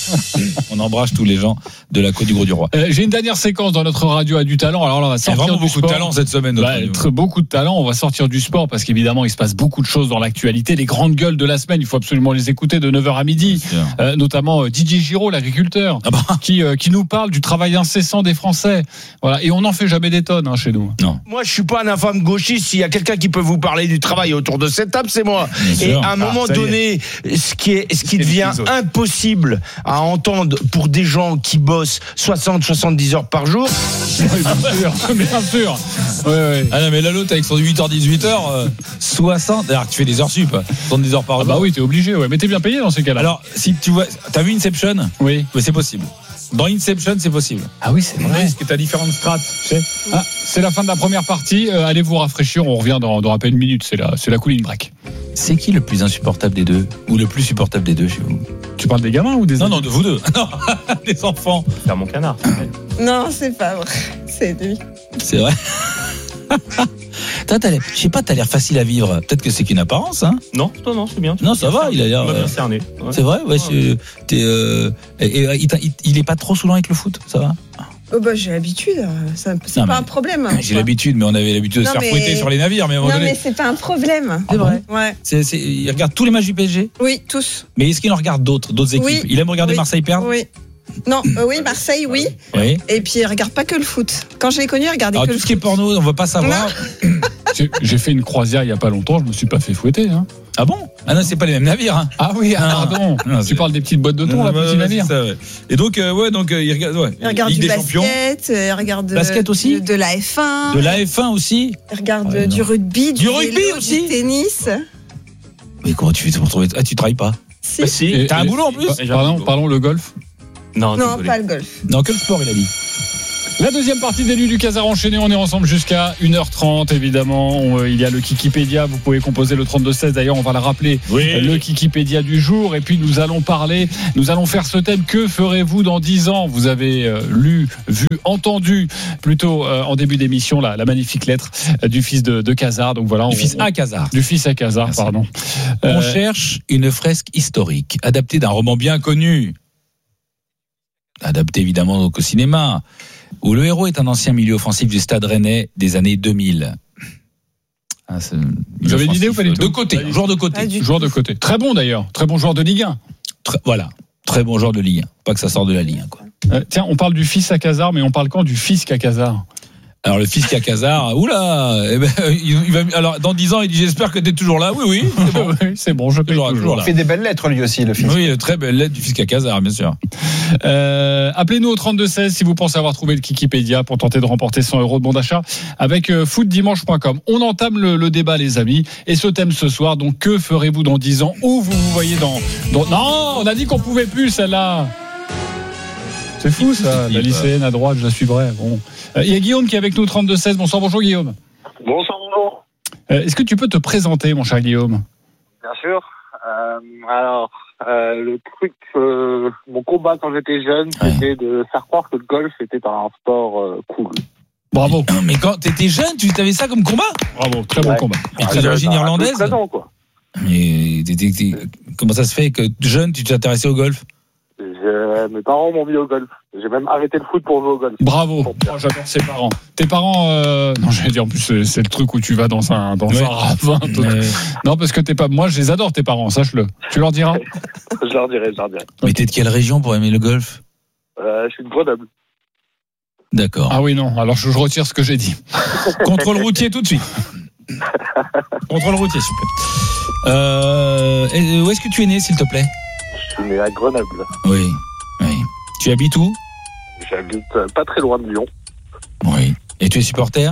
On embrasse tous les gens de la côte du gros du roi. Euh, J'ai une dernière séquence dans notre radio à du talent. Alors là, on va Il y a sortir vraiment du beaucoup de sport. talent cette semaine. notre Bah, radio. très- beaucoup de talent. On va sortir du sport parce qu'évidemment, il se passe beaucoup de choses dans l'actualité. Les grandes gueules de la semaine, il faut absolument les écouter de neuf heures à midi. Bien sûr. Euh, notamment euh, Didier Giraud, l'agriculteur, Ah bah. qui, euh, qui nous parle du travail incessant des Français. Voilà. Et on n'en fait jamais des tonnes hein, chez nous. Non. Moi, je suis pas un infâme gauchiste. S'il y a quelqu'un qui peut vous parler du travail autour de cette table, c'est moi. Bien Et sûr. à un moment Ah, ça y est. donné, ce qui est, ce qui Et devient les autres. impossible à entendre pour des gens qui bossent soixante, soixante-dix heures par jour. Oui, bien sûr. Bien sûr. Ouais, ouais. Ah non, mais là, l'autre, avec son huit heures, dix-huit heures, euh, soixante. Alors, tu fais des heures sup. soixante-dix heures par Ah jour. bah oui, t'es obligé. Ouais. Mais t'es bien payé dans ces cas-là. Alors, si tu vois, t'as vu Inception? oui. Mais c'est possible. Dans Inception, c'est possible. Ah oui, c'est vrai. Parce que t'as différentes strates, tu sais. Ah, c'est la fin de la première partie. Euh, allez vous rafraîchir. On revient dans, dans à peine une minute. C'est la, c'est la cooling break. C'est qui le plus insupportable des deux? Ou le plus supportable des deux chez vous? Tu parles des gamins ou des Non, non, adultes de vous deux. Non, des enfants. Faire mon canard. Non, c'est pas vrai. C'est lui. C'est vrai. Toi, t'as l'air- je sais pas, t'as l'air facile à vivre. Peut-être que c'est qu'une apparence, hein. Non, non, non, c'est bien. Non, ça va, il a l'air. On m'a euh, bien cerné. Ouais. C'est vrai, ouais. c'est- T'es, euh, et, et, il, t'a- il- il est pas trop saoulant avec le foot, ça va? Oh bah j'ai l'habitude, ça- c'est Non, pas mais- un problème. J'ai l'habitude, mais on avait l'habitude de se Non, faire mais- fouetter sur les navires. Mais à un moment Non donné- mais c'est pas un problème. C'est vrai. Ouais. C'est, c'est- il regarde tous les matchs du P S G. Oui, tous. Mais est-ce qu'il en regarde d'autres, d'autres équipes? Oui. Il aime regarder Oui. Marseille perdre? Oui. Non, euh, oui, Marseille, oui. Oui. Et puis il regarde pas que le foot. Quand je l'ai connu, il regardait Alors, que tout le ce qui est foot. porno, on veut pas savoir. J'ai- J'ai fait une croisière il y a pas longtemps. Je me suis pas fait fouetter. Hein. Ah bon? Ah non, c'est pas les mêmes navires. Hein. Ah oui, ah, pardon. Non, tu parles des petites boîtes de thon, là, petits navires. Ça, ouais. Et donc, euh, ouais, donc euh, il regarde, ouais, il regarde Ligue du des Champions. basket, il regarde basket aussi, de, de la F un, de la F un aussi. Il regarde ouais, du rugby, du, du rugby vélo, aussi, du tennis. Mais comment tu fais pour trouver? Ah, tu travailles pas? Si. Bah, si. Et, T'as et, un boulot en plus. Pardon, parlons le golf. Non, non, pas le golf. Non, que le sport, il a dit. La deuxième partie des Nuits du Casar enchaîné, on est ensemble jusqu'à une heure trente évidemment. On, il y a le Kikipédia, vous pouvez composer le trente-deux seize. D'ailleurs, on va le rappeler, oui. Le Kikipédia du jour. Et puis nous allons parler, nous allons faire ce thème. Que ferez-vous dans dix ans? Vous avez euh, lu, vu, entendu plutôt euh, en début d'émission la, la magnifique lettre euh, du fils de, de Casar. Donc voilà, du on, fils à Casar. Du fils à Casar, Merci. pardon. On euh, cherche une fresque historique adaptée d'un roman bien connu, adapté évidemment donc au cinéma, où le héros est un ancien milieu offensif du Stade Rennais des années deux mille. Ah, vous avez une idée ou pas du tout? De côté, ah, joueur de côté. Ah, joueur de côté. Très bon d'ailleurs, très bon joueur de Ligue un. Très, voilà, très bon joueur de Ligue un. Pas que ça sorte de la Ligue un, quoi. Euh, tiens, on parle du fils à Casar, mais on parle quand du fisc à Casar? Alors le fisc à Casar, oula, eh ben, il va, alors dans dix ans il dit j'espère que tu es toujours là. Oui oui, c'est bon, oui, c'est bon, je peux toujours, toujours là. Il fait des belles lettres lui aussi le fisc. Oui, très belle lettre du fisc à Casar, bien sûr. Euh, appelez-nous au trente-deux seize si vous pensez avoir trouvé le Kikipédia pour tenter de remporter cent euros de bon d'achat avec euh, footdimanche point com. On entame le, le débat les amis et ce thème ce soir, donc que ferez-vous dans dix ans? Où vous vous voyez dans, dans... Non, on a dit qu'on pouvait plus celle-là. C'est fou ça, la lycéenne à droite, je la suivrai. Bon. Euh, il y a Guillaume qui est avec nous, trente-deux seize. Bonsoir, bonjour Guillaume. Bonsoir, bonjour. Euh, est-ce que tu peux te présenter, mon cher Guillaume? Bien sûr. Euh, alors, euh, le truc, euh, mon combat quand j'étais jeune, ouais. c'était de faire croire que le golf était un sport euh, cool. Bravo. Mais quand t'étais jeune, tu avais ça comme combat? Bravo, très bon ouais. combat. Et tu es d'origine irlandaise? Présent, quoi. Mais t'es, t'es, t'es, comment ça se fait que jeune, tu t'es intéressé au golf? Je, mes parents m'ont mis au golf. J'ai même arrêté le foot pour jouer au golf. Bravo. Oh, j'adore ses parents. Tes parents, euh... non, j'allais dire en plus c'est, c'est le truc où tu vas dans un dans ouais. un ravin. Mais... Non, parce que t'es pas. Moi, je les adore tes parents. Sache-le. Tu leur diras. Je leur dirai. Je leur dirai. Mais t'es de quelle région pour aimer le golf? euh, Je suis de Grenoble. D'accord. Ah oui non. Alors je, je retire ce que j'ai dit. Contrôle routier tout de suite. Contrôle routier, s'il te plaît. Euh, où est-ce que tu es né, s'il te plaît? Je suis né à Grenoble. Oui, oui. Tu habites où? J'habite pas très loin de Lyon. Oui. Et tu es supporter?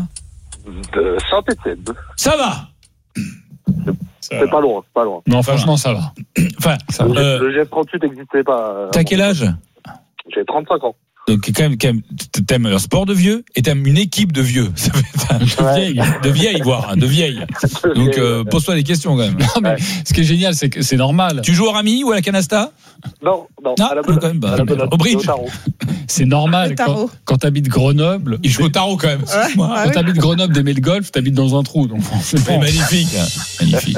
De Saint-Étienne. Ça va. C'est, c'est pas loin, pas loin. Non, franchement, ça va. Enfin, ça va. Euh, le G F trente-huit n'existait pas. T'as quel âge? J'ai trente-cinq ans. Donc quand même, quand même, t'aimes un sport de vieux et t'aimes une équipe de vieux. Ça fait, de ouais. vieilles, de vieilles, voire, hein, de vieilles. Donc euh, pose-toi des questions quand même. Non, mais ouais. Ce qui est génial, c'est que c'est normal. Tu joues au rami ou à la canasta? Non, non. Ah, à la bonne, quand même, bah, à la au bridge. Au c'est normal quand, quand t'habites Grenoble. Il joue au tarot quand même. Ouais, quand ouais, t'habites Grenoble, d'aimer le golf, t'habites dans un trou. Donc c'est bon. Magnifique, magnifique.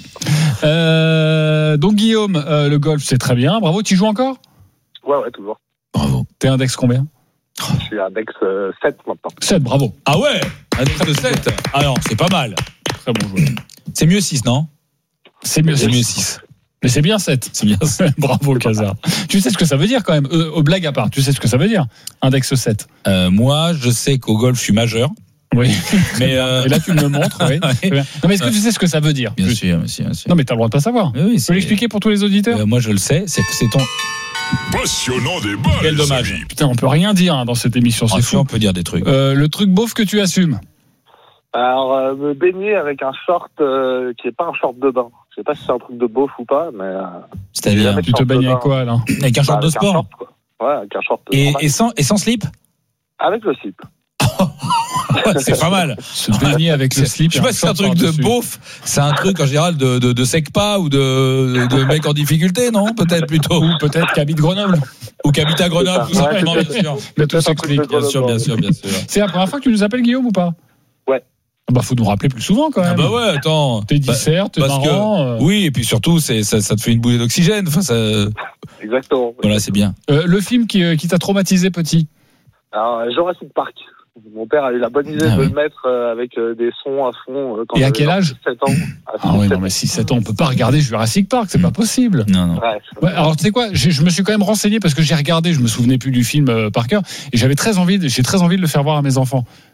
Euh, donc Guillaume, euh, le golf c'est très bien. Bravo. Tu joues encore? Ouais, ouais, toujours. Bravo. T'es index combien? Je suis index euh, sept maintenant. sept, bravo. Ah ouais, index de sept. Ah non, c'est pas mal. Très bon joueur. C'est mieux six, non? C'est mieux, c'est mieux six. Mais c'est bien sept. C'est bien sept. Bravo, Casar. Tu sais ce que ça veut dire quand même, euh, aux blagues à part, tu sais ce que ça veut dire, index sept. Euh, moi, je sais qu'au golf, je suis majeur. Oui. Mais euh... Et là, tu me le montres. Oui. Non, mais est-ce que tu sais ce que ça veut dire? Bien sûr, monsieur, monsieur. Non, mais t'as le droit de pas savoir. Oui, oui, tu peux l'expliquer pour tous les auditeurs? euh, Moi, je le sais. C'est que c'est ton. Passionnant débat. Quel dommage. Putain, on peut rien dire hein, dans cette émission. C'est ah, fou. On peut dire des trucs. Euh, le truc beauf que tu assumes? Alors, euh, me baigner avec un short euh, qui est pas un short de bain. Je sais pas si c'est un truc de beauf ou pas, mais. Euh, C'est-à-dire, tu te baignes avec quoi là? Avec un short bah, de sport. Short, quoi. Ouais, avec un short. Et, et sans et sans slip? Avec le slip. Ouais, c'est pas mal. Se baigner avec le slip. Je sais pas si c'est un truc de beauf. C'est un truc en général de de, de secpa ou de de mec en difficulté, non? Peut-être plutôt. Ou peut-être qu'habite Grenoble. Ou qu'habite à Grenoble, tout simplement, bien sûr. Mais tout s'explique. Bien sûr, bien sûr, bien sûr. C'est la première fois que tu nous appelles Guillaume ou pas? Ouais. Bah faut nous rappeler plus souvent quand même. Ah bah ouais, attends. T'es dissert, t'es marrant. Que, euh... Oui, et puis surtout, c'est ça, ça te fait une bouée d'oxygène. Enfin, ça. Exactement. Voilà, c'est bien. Euh, le film qui, qui t'a traumatisé petit? Alors, Jurassic Park. Mon père a eu la bonne idée ah, de oui. le mettre avec des sons à fond. Quand et à quel âge? sept ans. Ah oui, non, mais six sept ans, on peut pas regarder Jurassic Park, c'est mmh. pas possible. Non, non. Ouais, ouais, alors, tu sais quoi, j'ai, je me suis quand même renseigné parce que j'ai regardé, je me souvenais plus du film euh, par cœur, et j'avais très envie, de, j'ai très envie de le faire voir à mes enfants.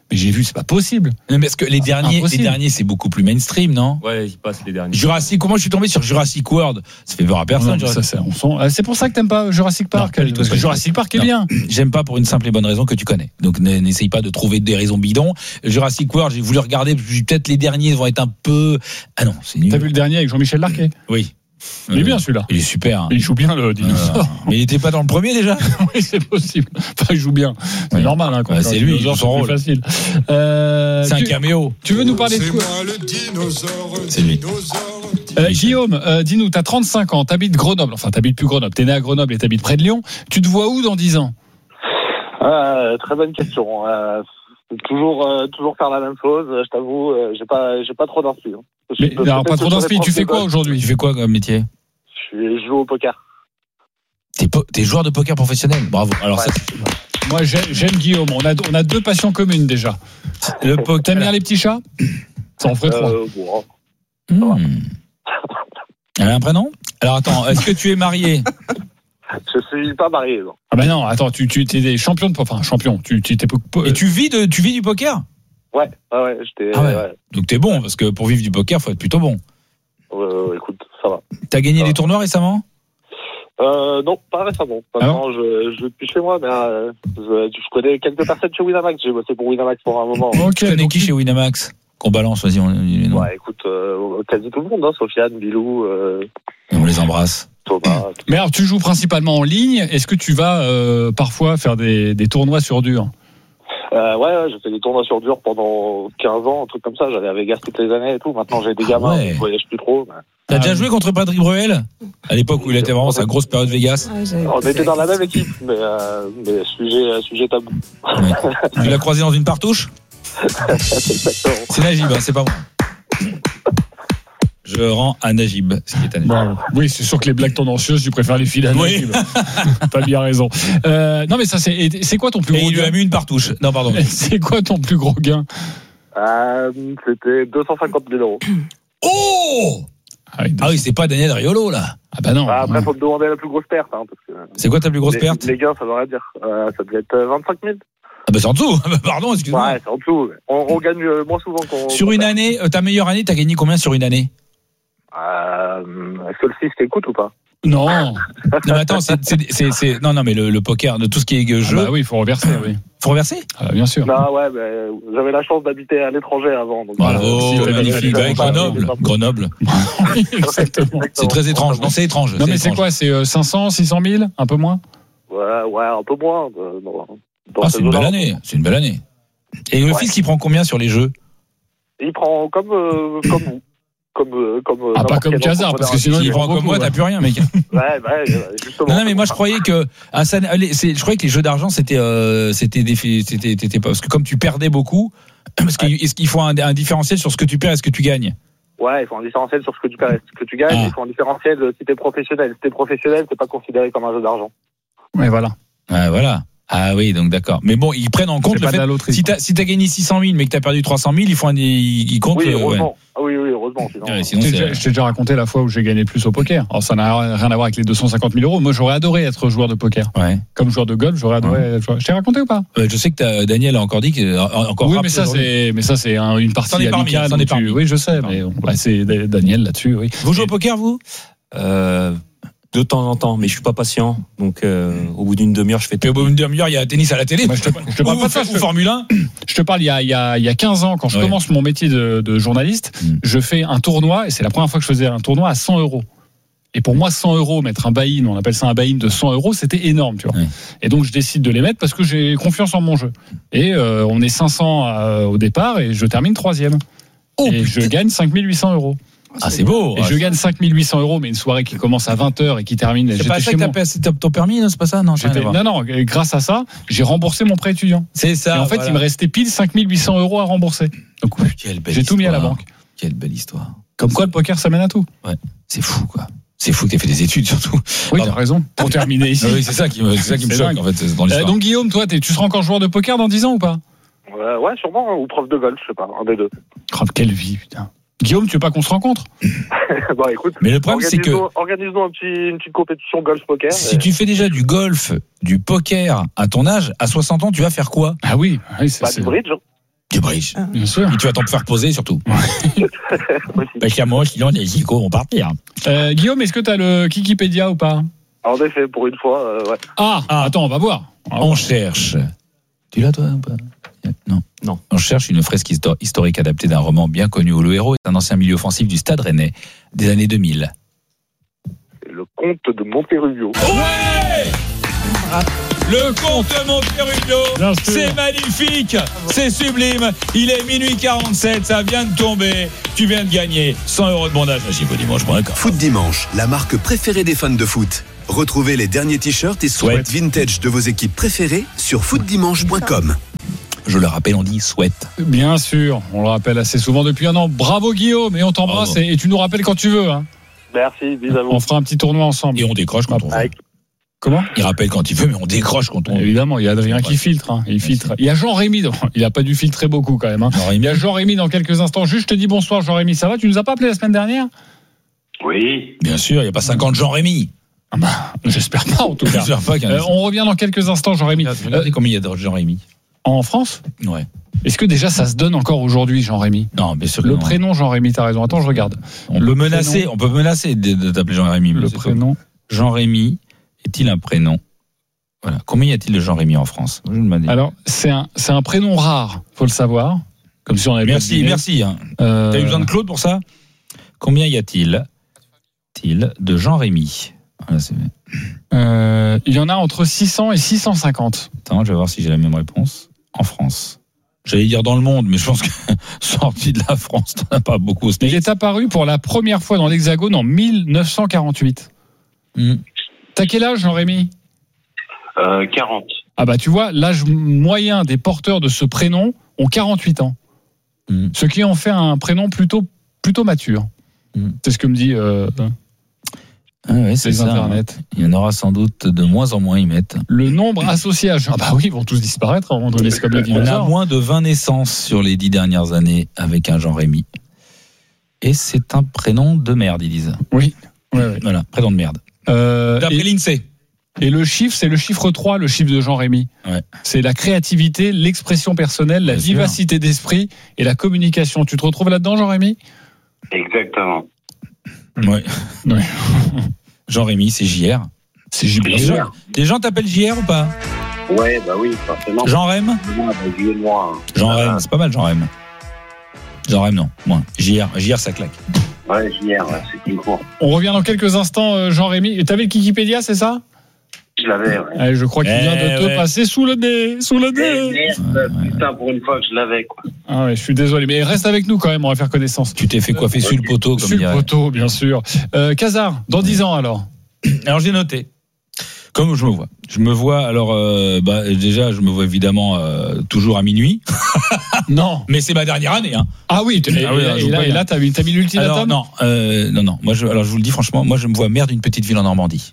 Mais j'ai vu, c'est pas possible. Non, parce que les derniers, les impossible. derniers, c'est beaucoup plus mainstream, non? Ouais, ils passent les derniers. Jurassic, comment je suis tombé sur Jurassic World? Ça fait peur à personne. Non, mais ça, c'est, on sent- c'est pour ça que t'aimes pas Jurassic Park. Non, pas du tout, parce pas que du tout. Jurassic Park est Non. bien. J'aime pas pour une simple et bonne raison que tu connais. Donc n- n'essaye pas de trouver des raisons bidons. Jurassic World, j'ai voulu regarder, peut-être les derniers vont être un peu. Ah non, c'est nul. T'as vu le dernier avec Jean-Michel Larquet? Oui. Il est Euh, bien celui-là. Il est super. hein. Il joue bien le dinosaure. Euh, mais il était pas dans le premier déjà? Oui, c'est possible. Enfin, il joue bien. C'est Oui. normal. Hein, quand Ouais, c'est c'est un lui, il dinosaure, joue son c'est plus rôle. facile. Euh, C'est un tu, caméo. tu veux nous parler de quoi? C'est lui. Euh, Guillaume, euh, dis-nous, t'as trente-cinq ans, t'habites Grenoble. Enfin, t'habites plus Grenoble. T'es né à Grenoble et t'habites près de Lyon. Tu te vois où dans dix ans? Euh, très bonne question. Euh, c'est toujours, euh, toujours faire la même chose. Je t'avoue, euh, j'ai pas, j'ai pas trop d'inspi. Hein. Je Mais peux- alors, pas peut-être trop que sur d'inspi. les Tu profs fais de quoi golf, aujourd'hui? Tu fais quoi comme métier? Je suis- je joue au poker. T'es, po- t'es joueur de poker professionnel. Bravo. Alors Ouais. ça, Moi, j'aime, j'aime Guillaume. On a, on a deux passions communes déjà. le poker. T'aimes bien les petits chats? Ça en ferait trois. Euh, bon, Hmm. Elle a un prénom? Alors attends, est-ce que tu es marié? je suis pas marié. Non. Ah ben non, attends, tu, tu es des champions de poker. Enfin, champion. Tu, tu t'es po- po- Et tu vis de, tu vis du poker? Ouais, ouais, ouais, j'étais. Ah ouais. ouais. Donc t'es bon, parce que pour vivre du poker, faut être plutôt bon. Euh, écoute, ça va. T'as gagné Ça des va. tournois récemment? Euh, non, pas récemment. Maintenant, je, je suis chez moi, mais euh, je, je connais quelques personnes chez Winamax. J'ai bossé pour Winamax pour un moment. Tu connais qui chez Winamax? Qu'on balance, vas-y, on, les noms. Ouais, écoute, euh, quasi tout le monde, hein, Sofiane, Bilou, euh, On les embrasse. Thomas. Mais alors, tu joues principalement en ligne. Est-ce que tu vas euh, parfois faire des, des tournois sur dur? Euh, ouais, ouais, j'ai fait des tournois sur dur pendant quinze ans, un truc comme ça. J'allais à Vegas toutes les années et tout. Maintenant, j'ai des gamins, ouais. je voyage plus trop. Mais... T'as Ah déjà oui. joué contre Patrick Bruel? À l'époque où il était vraiment sa grosse période Vegas. Ah, j'avais On posé était dans la question. même équipe, mais, euh, mais sujet, sujet tabou. Tu l'as croisé dans une partouche? Exactement. C'est Najib, hein, c'est pas moi. Je rends à Najib, ce qui est à Najib. Bon, oui, c'est sûr que les blagues tendancieuses, tu préfères les filer à Oui. Najib. T'as bien raison. Euh, non, mais ça, c'est, et c'est quoi ton plus Et gros il lui a gain? mis une partouche. Non, pardon. C'est quoi ton plus gros gain? Euh, c'était deux cent cinquante mille euros. Oh! Ah oui, Ah oui, c'est pas Daniel Riolo, là. Ah bah non. Ah, après, faut me demander la plus grosse perte. Hein, parce que C'est quoi ta plus grosse les, perte? les gains, ça veut rien dire. Euh, ça devait être euh, vingt-cinq mille. Ah bah c'est en dessous. Pardon, excuse-moi. Ouais, c'est en dessous. On, on gagne euh, moins souvent qu'on. Sur qu'on une perd. année, euh, ta meilleure année, t'as gagné combien sur une année? Euh, Est-ce que le six t'écoute ou pas? Non. Non, mais attends, c'est, c'est, c'est, c'est- non, non, mais le, le poker, de tout ce qui est Ah jeu, bah oui, il faut reverser, oui. faut reverser? Ah, bien sûr. Non, ouais, mais j'avais la chance d'habiter à l'étranger avant. Donc, Bravo, euh, si, magnifique. t'avais- Ouais, Grenoble, Grenoble. Oui, exactement. C'est très étrange. Non, c'est étrange. Non, mais c'est étrange. quoi? C'est euh, cinq cents, six cent mille? Un peu moins? Ouais, ouais, un peu moins. euh, dans- dans Ah, ces c'est une belle eaux-là. année. C'est une belle année. Et le Ouais. fils qui prend combien sur les jeux? Il prend comme, euh, comme vous. Comme, euh, comme, euh, Ah, pas n'importe comme quel Cazard, parce que sinon, entrepreneur. S'il il prend prend comme beaucoup, moi, t'as ouais. plus rien, mec. Ouais, ouais, justement. Non, non, mais moi je croyais que à San- allez, c'est- je croyais que les jeux d'argent c'était euh, c'était des c'était c'était pas parce que comme tu perdais beaucoup, parce qu'il est-ce qu'il faut un, un différentiel sur ce que tu perds et ce que tu gagnes. Ouais, il faut un différentiel sur ce que tu perds et ce que tu gagnes. Ah. Il faut un différentiel euh, si t'es professionnel. Si t'es professionnel, c'est pas considéré comme un jeu d'argent. Ouais, voilà. Ah voilà. Ah oui, donc d'accord. Mais bon, ils prennent en compte C'est le pas de fait la loterie, si quoi. t'as si t'as gagné six cent mille mais que t'as perdu trois cent mille, ils font un, ils, ils comptent. Oui, euh, ouais. heureusement. Ah oui, oui, heureusement. Sinon, Ouais, sinon Je t'ai c'est- déjà, je t'ai déjà raconté la fois où j'ai gagné le plus au poker. Alors, ça n'a rien à voir avec les deux cent cinquante mille euros. Moi, j'aurais adoré être joueur de poker. Ouais. Comme joueur de golf, j'aurais adoré être joueur. Je t'ai raconté ou pas? Ouais, je sais que t'as- Daniel a encore dit que euh, encore Oui, rappelé mais ça, aujourd'hui. c'est, mais ça, c'est un- une C'en partie est parmi, amicale. c'en où est tu- parmi. Oui, je sais, mais bon, bah, c'est Daniel là-dessus, oui. Vous jouez au poker vous? Euh, de temps en temps, mais je suis pas patient. Donc, euh, au bout d'une demi-heure, je fais Et au bout d'une demi-heure, il y a tennis à la télé. Moi, je te, je te parle Ou, pas de ça. ou Je te, Formule un. je te parle il y a, il y a, il y a quinze ans, quand je Ouais. commence mon métier de, de journaliste, Mm. je fais un tournoi, et c'est la première fois que je faisais un tournoi à cent euros. Et pour moi, cent euros, mettre un buy-in, on appelle ça un buy-in de cent euros, c'était énorme, tu vois. Ouais. Et donc, je décide de les mettre parce que j'ai confiance en mon jeu. Et euh, on est cinq cents euh, au départ, et je termine troisième. Oh, et je gagne cinq mille huit cents euros. Ah, c'est beau. Et je gagne cinq mille huit cents euros, mais une soirée qui commence à vingt heures et qui termine. C'est j'étais pas ça chez que t'as moi. passé ton permis, non? C'est pas ça? Non, J'étais- non, non, grâce à ça, j'ai remboursé mon prêt étudiant. C'est ça. Et en fait, voilà. il me restait pile cinq mille huit cents euros à rembourser. Donc, Quelle belle j'ai tout mis à la histoire. banque. Quelle belle histoire. Comme quoi, le poker, ça mène à tout. Ouais, c'est fou, quoi. C'est fou que t'aies fait des études, surtout. Oui, Pardon. t'as raison. Pour terminer ici. Ah oui, c'est ça qui me, c'est ça qui me C'est choque, dingue. en fait, dans Euh, l'histoire. donc, Guillaume, toi, t'es- tu seras encore joueur de poker dans dix ans ou pas? Euh, ouais, sûrement. Ou prof de golf, je sais pas. Un des deux. Oh, quelle vie, putain. Guillaume, tu veux pas qu'on se rencontre? Bon, écoute. Mais le problème, c'est que organise-nous- Organise-nous un petit, une petite compétition golf-poker. si tu fais déjà du golf, du poker à ton âge, à soixante ans, tu vas faire quoi? Ah oui, oui c'est Bah, du bridge. Du bridge. Ah. Bien sûr. Et tu vas t'en faire poser surtout. Parce qu'à moi, sinon les icônes vont partir. Euh, Guillaume, est-ce que tu as le Kikipédia ou pas? En effet, pour une fois, euh, ouais. Ah, ah, attends, on va voir. On, va On voir. cherche. Tu l'as toi ou pas? Non. Non. On cherche une fresque histo- historique adaptée d'un roman bien connu où le héros est un ancien milieu offensif du Stade Rennais des années deux mille. C'est le comte de Monterrubio. Ouais! Le comte de Monterrubio, c'est magnifique, c'est sublime. Il est minuit quarante-sept, ça vient de tomber. Tu viens de gagner cent euros de bondage à Dimanche. Foot Dimanche, la marque préférée des fans de foot. Retrouvez les derniers t-shirts et sweats vintage de vos équipes préférées sur foot dimanche point com. Je le rappelle, on dit souhaite. Bien sûr, on le rappelle assez souvent depuis un an. Bravo Guillaume, et on t'embrasse et, et tu nous rappelles quand tu veux. Hein. Merci, bisous à vous. On fera un petit tournoi ensemble. Et on décroche quand on veut. Comment? Il rappelle quand il veut, mais on décroche quand on veut. Évidemment, il y a Adrien qui filtre. Hein. Il filtre. Il y a Jean-Rémy. Il n'a pas dû filtrer beaucoup quand même. Hein. Il y a Jean-Rémy dans quelques instants. Juste, je te dis bonsoir Jean-Rémy. Ça va? Tu nous as pas appelé la semaine dernière? Oui. Bien sûr, il n'y a pas cinquante Jean-Rémy. Ah bah, j'espère pas en tout cas. J'espère pas qu'il y en a. Euh, on revient dans quelques instants, Jean-Rémy. Regardez combien il y a de Jean-Rémy. En France? Ouais. Est-ce que déjà ça se donne encore aujourd'hui, Jean-Rémy? Non, bien sûr que Le non. prénom Jean-Rémy, t'as raison. Attends, je regarde. On Le peut menacer, prénom- on peut menacer de, de t'appeler Jean-Rémy. mais Le c'est prénom. pas- Jean-Rémy est-il un prénom? Voilà. Combien y a-t-il de Jean-Rémy en France? Je me demande. Alors, c'est un, c'est un prénom rare, faut le savoir. Comme si on avait Merci, pas deviné. merci. Hein. Euh, T'as eu besoin de Claude pour ça? Combien y a-t-il t-il de Jean-Rémy? Voilà, c'est- euh, il y en a entre six cents et six cent cinquante. Attends, je vais voir si j'ai la même réponse. En France. J'allais dire dans le monde, mais je pense que sorti de la France, t'en as pas beaucoup. Il est apparu pour la première fois dans l'Hexagone en mille neuf cent quarante-huit. Mm. T'as quel âge, Jean-Rémy? Euh, quarante. Ah bah tu vois, l'âge moyen des porteurs de ce prénom ont quarante-huit ans. Mm. Ce qui en fait un prénom plutôt, plutôt mature. Mm. C'est ce que me dit euh, Ah ouais, c'est les ça. internets. Hein. Il y en aura sans doute de moins en moins, ils mettent. Le nombre associé à Jean... Ah bah oui, ils vont tous disparaître avant de donner ce comme les On a dinosaures. moins de vingt naissances sur les dix dernières années avec un Jean-Rémy. Et c'est un prénom de merde, ils disent. Oui. Ouais, ouais. Voilà, prénom de merde. Euh, D'après et, l'INSEE. et le chiffre, c'est le chiffre trois, le chiffre de Jean-Rémy. Ouais. C'est la créativité, l'expression personnelle, la Bien sûr. vivacité d'esprit et la communication. Tu te retrouves là-dedans, Jean-Rémy? Exactement. Ouais. Ouais. Jean-Rémy, c'est J R. C'est J R. Les gens, les gens t'appellent J R ou pas? Ouais, bah oui, forcément. Jean-Rem? Moi, bah, lui et moi. hein. Jean-Rem, c'est pas mal Jean-Rem. Jean-Rem, non, moins. J R, J R, ça claque. Ouais, J R, ouais, c'est une cour. On revient dans quelques instants, euh, Jean-Rémy. Et t'avais le Kikipédia, c'est ça? Je l'avais, ouais. Allez, je crois qu'il Eh vient de te ouais. passer sous le nez, sous le Eh, nez. merde, putain, pour une fois que je l'avais, quoi. Ah ouais, je suis désolé, mais reste avec nous quand même, on va faire connaissance. Tu t'es fait coiffer sur le poteau, comme Sur le dirait. poteau, bien sûr. Euh, Casar, dans dix ans alors. Alors j'ai noté. Comme je me vois. Je me vois, alors, euh, bah, déjà, je me vois évidemment euh, toujours à minuit. Non. Mais c'est ma dernière année. Hein. Ah oui, t- et, Ah oui, et- je et vous là, et préviens. là, t'as mis, t'as mis l'ultimatum? Alors, non, euh, non, non. Moi, je, alors, je vous le dis franchement, moi, je me vois maire d'une petite ville en Normandie.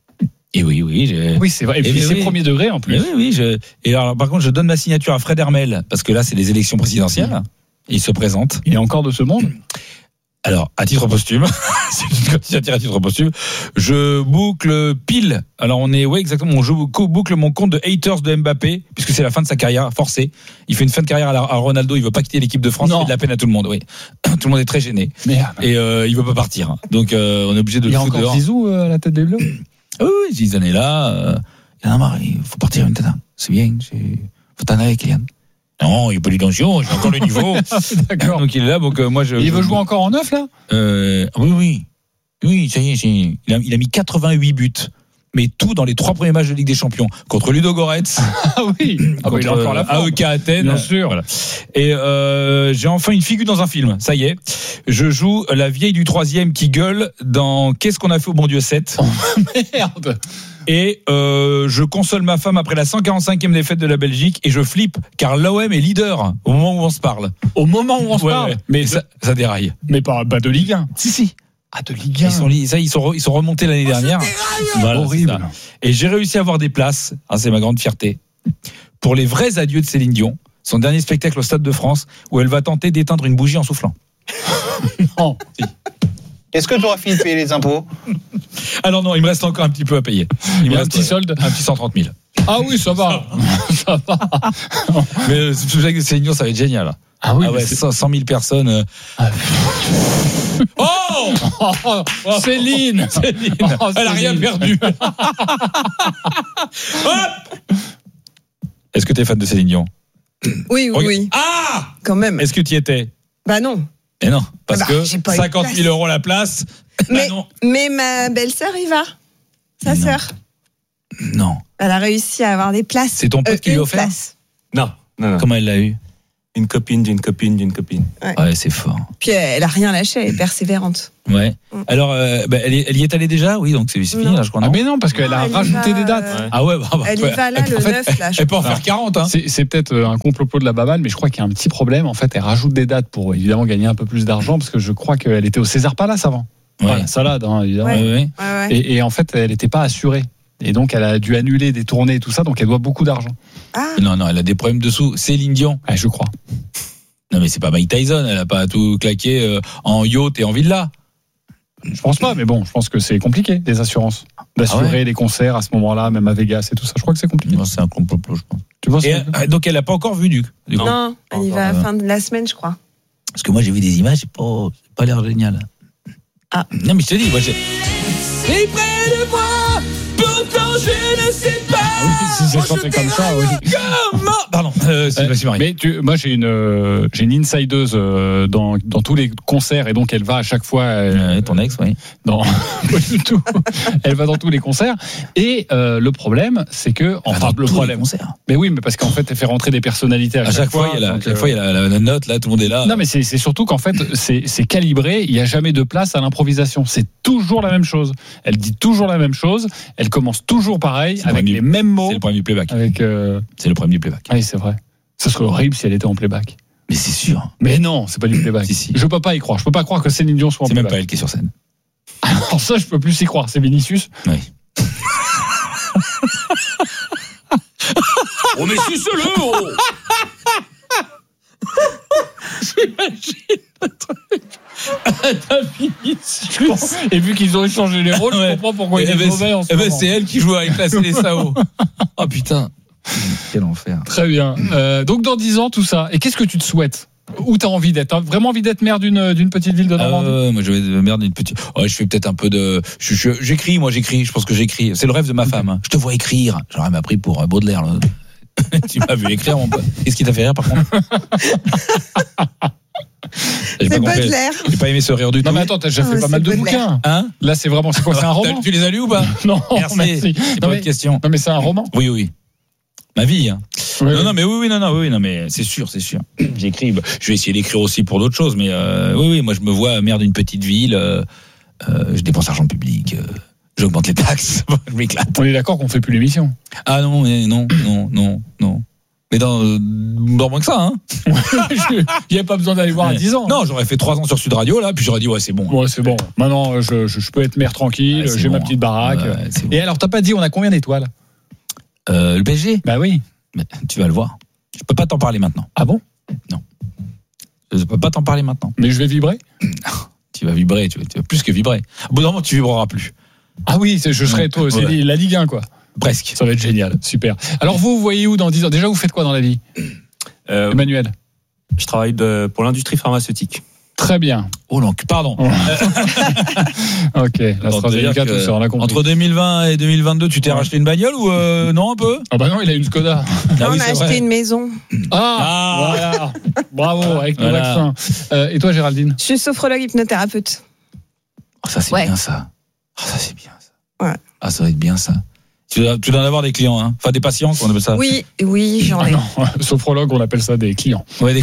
Et oui, oui. j'ai- Oui, c'est vrai. Et puis Eh c'est oui. premier degré en plus. Mais oui, oui. Je... Et alors, par contre, je donne ma signature à Fred Hermel, parce que là, c'est les élections présidentielles. Il se présente. Il est encore de ce monde. Alors, à titre posthume, c'est une candidature à titre posthume, je boucle pile. Alors, on est, ouais, exactement, je boucle mon compte de haters de Mbappé, puisque c'est la fin de sa carrière forcée. Il fait une fin de carrière à, la, à Ronaldo, il veut pas quitter l'équipe de France, Non. il fait de la peine à tout le monde, oui. Tout le monde est très gêné. Merde. Et euh, il veut pas partir. Donc, euh, on est obligé de Il y le a foutre encore dehors. Zizou euh, à la tête des Bleus. Ah oui, oui, Zidane est là. Euh, il y en a marre, il faut partir maintenant. C'est bien, c'est... faut t'en aller, Kylian. Non, il n'y a pas d'intention, j'ai encore le niveau. D'accord. Donc il est là, donc euh, moi je. Il je- veut jouer encore en neuf là? Euh, oui, oui. Oui, ça y est, c'est- il a, il a mis quatre-vingt-huit buts. Mais tout dans les trois premiers matchs de Ligue des Champions. Contre Ludo Goretz. Ah oui. Ah bah, il a contre encore la forme. A E K Athènes. Bien sûr. Voilà. Et euh, j'ai enfin une figure dans un film. Ça y est. Je joue la vieille du troisième qui gueule dans Qu'est-ce qu'on a fait au bon Dieu sept. Oh, merde. Et euh, je console ma femme après la cent quarante-cinquième défaite de la Belgique et je flippe car l'O M est leader au moment où on se parle. Au moment où on se Ouais, parle. ouais. Mais ça, ça déraille. Mais pas, pas de Ligue un. Si, si. Ah, de Ligue un. Ils sont, li- ça, ils sont, re- ils sont remontés l'année dernière. Voilà, c'est Horrible. ça. Et j'ai réussi à avoir des places, ah, c'est ma grande fierté, pour les vrais adieux de Céline Dion, son dernier spectacle au Stade de France, où elle va tenter d'éteindre une bougie en soufflant. Non. Si. Est-ce que tu auras fini de payer les impôts? Alors non, il me reste encore un petit peu à payer. Il Il y me a un reste petit solde. un petit cent trente mille. Ah oui, ça va. Ça va. Mais euh, je sais que Céline Dion, ça va être génial. Ah oui, ah ouais, cent mille personnes. euh. Ah. Oh, oh Céline, Céline. Oh, Elle a rien Céline. perdu. Hop. Est-ce que tu es fan de Céline Dion? Oui, oui, Regarde. oui. Ah, quand même. Est-ce que tu y étais? Bah non. Eh non, parce bah, que j'ai pas eu cinquante mille place. euros la place. Mais, bah non. mais ma belle-sœur y va. Sa sœur. Non. Elle a réussi à avoir des places. C'est ton pote Euh, qui lui a une offert? place. Non, non, non. Comment elle l'a eu? Une copine d'une copine d'une copine. Ouais. Ouais, c'est fort. Puis elle a rien lâché, elle est persévérante. Ouais. Alors, euh, bah, elle, est- elle y est allée déjà? Oui, donc c'est c'est fini, Non. là, je crois. Ah Non mais non, parce qu'elle Non, a elle y rajouté va, des dates. euh, Ah ouais, bah, bah, Elle y ouais. va là, Elle- le en fait, neuf, là. je Elle peut en crois. faire quarante, hein. C'est, c'est peut-être un complot de la baballe, mais je crois qu'il y a un petit problème. En fait, elle rajoute des dates pour évidemment gagner un peu plus d'argent, parce que je crois qu'elle était au César Palace avant. Ouais. Voilà, salade, hein, évidemment. Ouais, ouais. Ouais, ouais. Et, et en fait, elle n'était pas assurée. Et donc, elle a dû annuler des tournées et tout ça, donc elle doit beaucoup d'argent. Ah, Non, non, elle a des problèmes dessous. Céline Dion. Ouais, je crois. Non, mais c'est pas Mike Tyson. Elle a pas tout claqué euh, en yacht et en villa. Je pense pas, mais bon, je pense que c'est compliqué, les assurances. D'assurer Ah ouais les concerts à ce moment-là, même à Vegas et tout ça. Je crois que c'est compliqué. Non, c'est un complot, je pense. Tu penses Et, que- euh, donc, elle a pas encore vu, du, du coup. non, elle y va à la fin de la semaine, je crois. Parce que moi, j'ai vu des images, c'est pas, c'est pas l'air génial. Ah. Non, mais je te dis, moi, j'ai. Si près de moi, pourtant je ne sais pas. Ah oui, si c'est chanté comme ça, oui. Comment Pardon, euh, c'est Euh, Maxime Marie. Mais tu, moi j'ai une euh, j'ai une insideuse euh, dans dans tous les concerts et donc elle va à chaque fois euh, Ouais, ton ex, oui. dans pas du tout. Elle va dans tous les concerts et euh, le problème c'est que enfin Dans le tous problème. les concerts. Mais oui, mais parce qu'en fait elle fait rentrer des personnalités à, À chaque fois, il y a la, donc, chaque euh, fois, il y a la, la- la note, là, tout le monde est là. Non mais c'est c'est surtout qu'en fait c'est c'est calibré, il y a jamais de place à l'improvisation, c'est toujours la même chose. Elle dit toujours la même chose, elle commence toujours pareil C'est le avec premier- les mêmes mots C'est le problème du playback. avec euh... C'est le problème du playback. Ah oui, c'est vrai. Ce serait horrible si elle était en playback. Mais c'est sûr. Mais non, c'est pas du playback. Si, si. Je peux pas y croire. Je peux pas croire que Céline Dion soit en C'est même pas playback. elle qui est sur scène. Alors ça, je peux plus y croire. C'est Vinicius. Oui. Oh, mais si c'est le oh. T'as Vinicius. Et vu qu'ils ont échangé les rôles, je Ouais. comprends pourquoi il Eh est ben, mauvais en ce eh ben, moment. c'est elle qui joue avec la les S A O. Oh putain. Quel enfer. Très bien. Euh, donc dans dix ans, tout ça. Et qu'est-ce que tu te souhaites? Où t'as envie d'être? T'as vraiment envie d'être maire d'une d'une petite ville de Ah Normandie? ouais, moi je vais merde une petite. Ouais, je fais peut-être un peu de. je- je- J'écris, moi j'écris. Je pense que j'écris. C'est le rêve de ma femme. hein. Je te vois écrire. J'aurais m'a pris pour euh, Baudelaire. Là. Tu m'as vu écrire, mon pote. Qu'est-ce qui t'a fait rire par contre? J'ai C'est pas compris. Baudelaire. J'ai pas aimé ce rire du tout. Non mais attends, t'as déjà Ah, fait pas c'est mal de Baudelaire. bouquins. Hein? Là, c'est vraiment, c'est quoi? C'est un roman? Tu les as lus ou pas? Non, Merci. merci. C'est Non pas mais, une question. non mais c'est un roman. Oui, oui. Ma vie. Hein. Oui, non, oui. non, mais oui, oui, non, non, oui, oui, non, mais c'est sûr, c'est sûr. J'écris. bah, Je vais essayer d'écrire aussi pour d'autres choses, mais euh, oui, oui, moi je me vois maire d'une petite ville. Euh, euh, je dépense l'argent public. Euh, J'augmente les taxes. Je m'éclate. On est d'accord qu'on fait plus l'émission. Ah non, mais non, non, non, non. Mais dans, euh, dans moins que ça, hein. Il n'y a pas besoin d'aller voir à dix ans. Non, j'aurais fait trois ans sur Sud Radio, là, puis j'aurais dit, ouais, c'est bon. Ouais, c'est bon. Maintenant, je, je, je peux être maire tranquille, Ouais, c'est j'ai ma bon. petite baraque. Ouais, c'est bon. Et alors, t'as pas dit, on a combien d'étoiles? Euh, le P S G? Bah oui. Mais tu vas le voir. Je peux pas t'en parler maintenant. Ah bon? Je peux pas t'en parler maintenant. Mais je vais vibrer? Tu vas vibrer, tu vas, tu vas plus que vibrer. Au bout d'un moment, tu vibreras plus. Ah oui, c'est- je serai toi, c'est Ouais. la Ligue un, quoi. Presque. Ça va être génial, super. Alors vous, vous voyez où dans dix ans? Déjà, vous faites quoi dans la vie? Euh, Emmanuel? je travaille de, pour l'industrie pharmaceutique. Très bien. Oh non, pardon. Ok, Attends, l'AstraZeneca, c'est-à-dire tout que ça, on a compris. Entre deux mille vingt et deux mille vingt-deux, tu t'es Ouais. racheté une bagnole ou euh, non un peu? Ah bah non, il a une Skoda. Ah on oui, a c'est acheté vrai. une maison. Ah, Ah. voilà. Bravo, avec nos Voilà. vaccins. Euh, et toi, Géraldine? Je suis sophrologue hypnothérapeute. Oh, ça c'est Ouais. bien ça. Oh, ça c'est bien ça. Ouais. Ah ça va être bien ça. Tu dois, tu dois en avoir des clients, hein. Enfin des patients, on appelle ça. Oui, oui, j'en Ah ai. non, sophrologue, on appelle ça des clients. Ouais, des...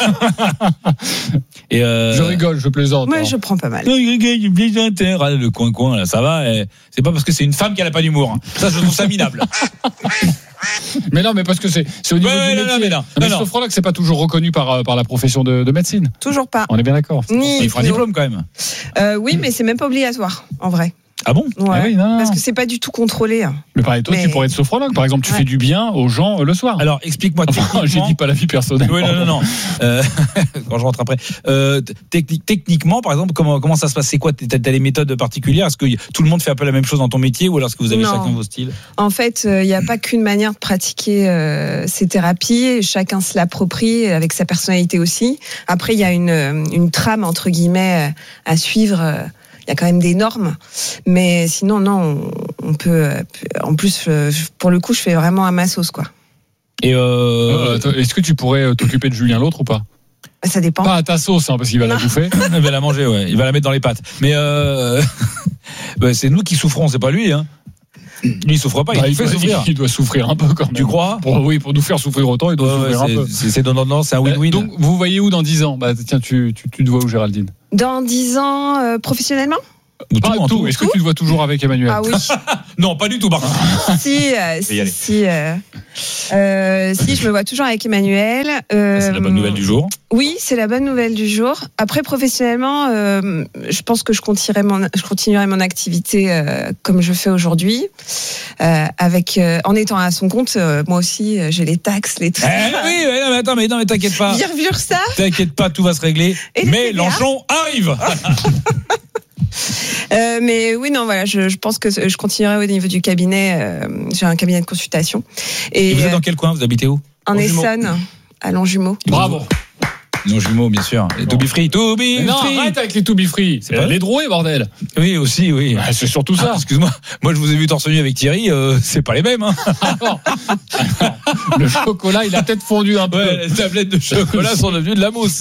Et euh... Je rigole, je plaisante. Moi, hein. je prends pas mal. Non, il y a une vieille inter, ah, le coin-coin, là, ça va. Et c'est pas parce que c'est une femme qu'elle a pas d'humour. hein. Ça, je trouve ça minable. Mais non, mais parce que c'est c'est au niveau Ouais, du non, métier. non, mais non. mais Non, non. sophrologue, c'est pas toujours reconnu par, euh, par la profession de, de médecine. Toujours pas. On est bien d'accord. Ni Il fera un physio. diplôme quand même. Euh, oui, mais c'est même pas obligatoire, en vrai. Ah bon? Ouais. Ah oui, non, non. Parce que c'est pas du tout contrôlé. Mais pareil, toi, Mais- tu pourrais être sophrologue. Par exemple, tu Ouais. fais du bien aux gens euh, le soir. Alors, explique-moi Enfin, techniquement. j'ai dit pas la vie personnelle. Oui, non, non, non. Euh, quand je rentre après. Euh, techni- techniquement, par exemple, comment, comment ça se passe? C'est quoi? T'as t'as des méthodes particulières? Est-ce que y- tout le monde fait un peu la même chose dans ton métier ou alors est-ce que vous avez Non. chacun vos styles? En fait, il n'y a pas qu'une manière de pratiquer euh, ces thérapies. Chacun se l'approprie avec sa personnalité aussi. Après, il y a une, euh, une trame, entre guillemets, euh, à suivre. euh, Il y a quand même des normes. Mais sinon, non, on, on peut... euh, En plus, euh, pour le coup, je fais vraiment à ma sauce, quoi. Et euh... Euh, attends, est-ce que tu pourrais euh, t'occuper de Julien l'autre ou pas? Ça dépend. Pas à ta sauce, hein, parce qu'il va la Non. bouffer. Il va la manger, ouais. Il va la mettre dans les pattes. Mais euh... bah, c'est nous qui souffrons, c'est pas lui, hein. Lui, il souffre pas, il Bah, nous fait doit, souffrir. il doit souffrir un peu quand même. Tu crois? Pour, oui, pour nous faire souffrir autant, il doit Ouais, ouais, souffrir un c'est- peu. c'est c'est donnant, c'est un win-win. Euh, donc, vous voyez où dans dix ans? Bah, tiens, tu, tu, tu te vois où, Géraldine? Dans dix ans, euh, professionnellement? Ou Pas tout, en tout. tout. Est-ce que tu te vois toujours avec Emmanuel? Ah oui. Non, pas du tout, par contre. si, euh, y si, aller. si, euh, euh, si, je me vois toujours avec Emmanuel. Euh, C'est la bonne nouvelle du jour. Oui, c'est la bonne nouvelle du jour. Après, professionnellement, euh, je pense que je continuerai mon, je continuerai mon activité euh, comme je fais aujourd'hui, euh, avec, euh, en étant à son compte. euh, moi aussi, euh, j'ai les taxes, les trucs. Eh oui, ouais, non, mais attends, mais non, mais t'inquiète pas. Virgule ça. T'inquiète pas, tout va se régler. Et le Mais T V A? Lanchon arrive. Euh, mais oui, non, voilà, je, je pense que je continuerai au niveau du cabinet. Euh, j'ai un cabinet de consultation. Et, Et vous êtes euh, dans quel coin? Vous habitez où? en Longjumeau. Essonne, à Longjumeau. Bravo. Non, jumeaux, bien sûr. Et To be free, to be Mais non, free. arrête avec les to be free. C'est pas les drouets, bordel. Oui, aussi, oui. Ah, c'est surtout ça. Ah, excuse-moi. Moi, je vous ai vu torse nu avec Thierry. Euh, c'est pas les mêmes. Hein. Alors, le chocolat, il a peut-être fondu un peu. Ouais, les tablettes de chocolat sont devenues de la mousse.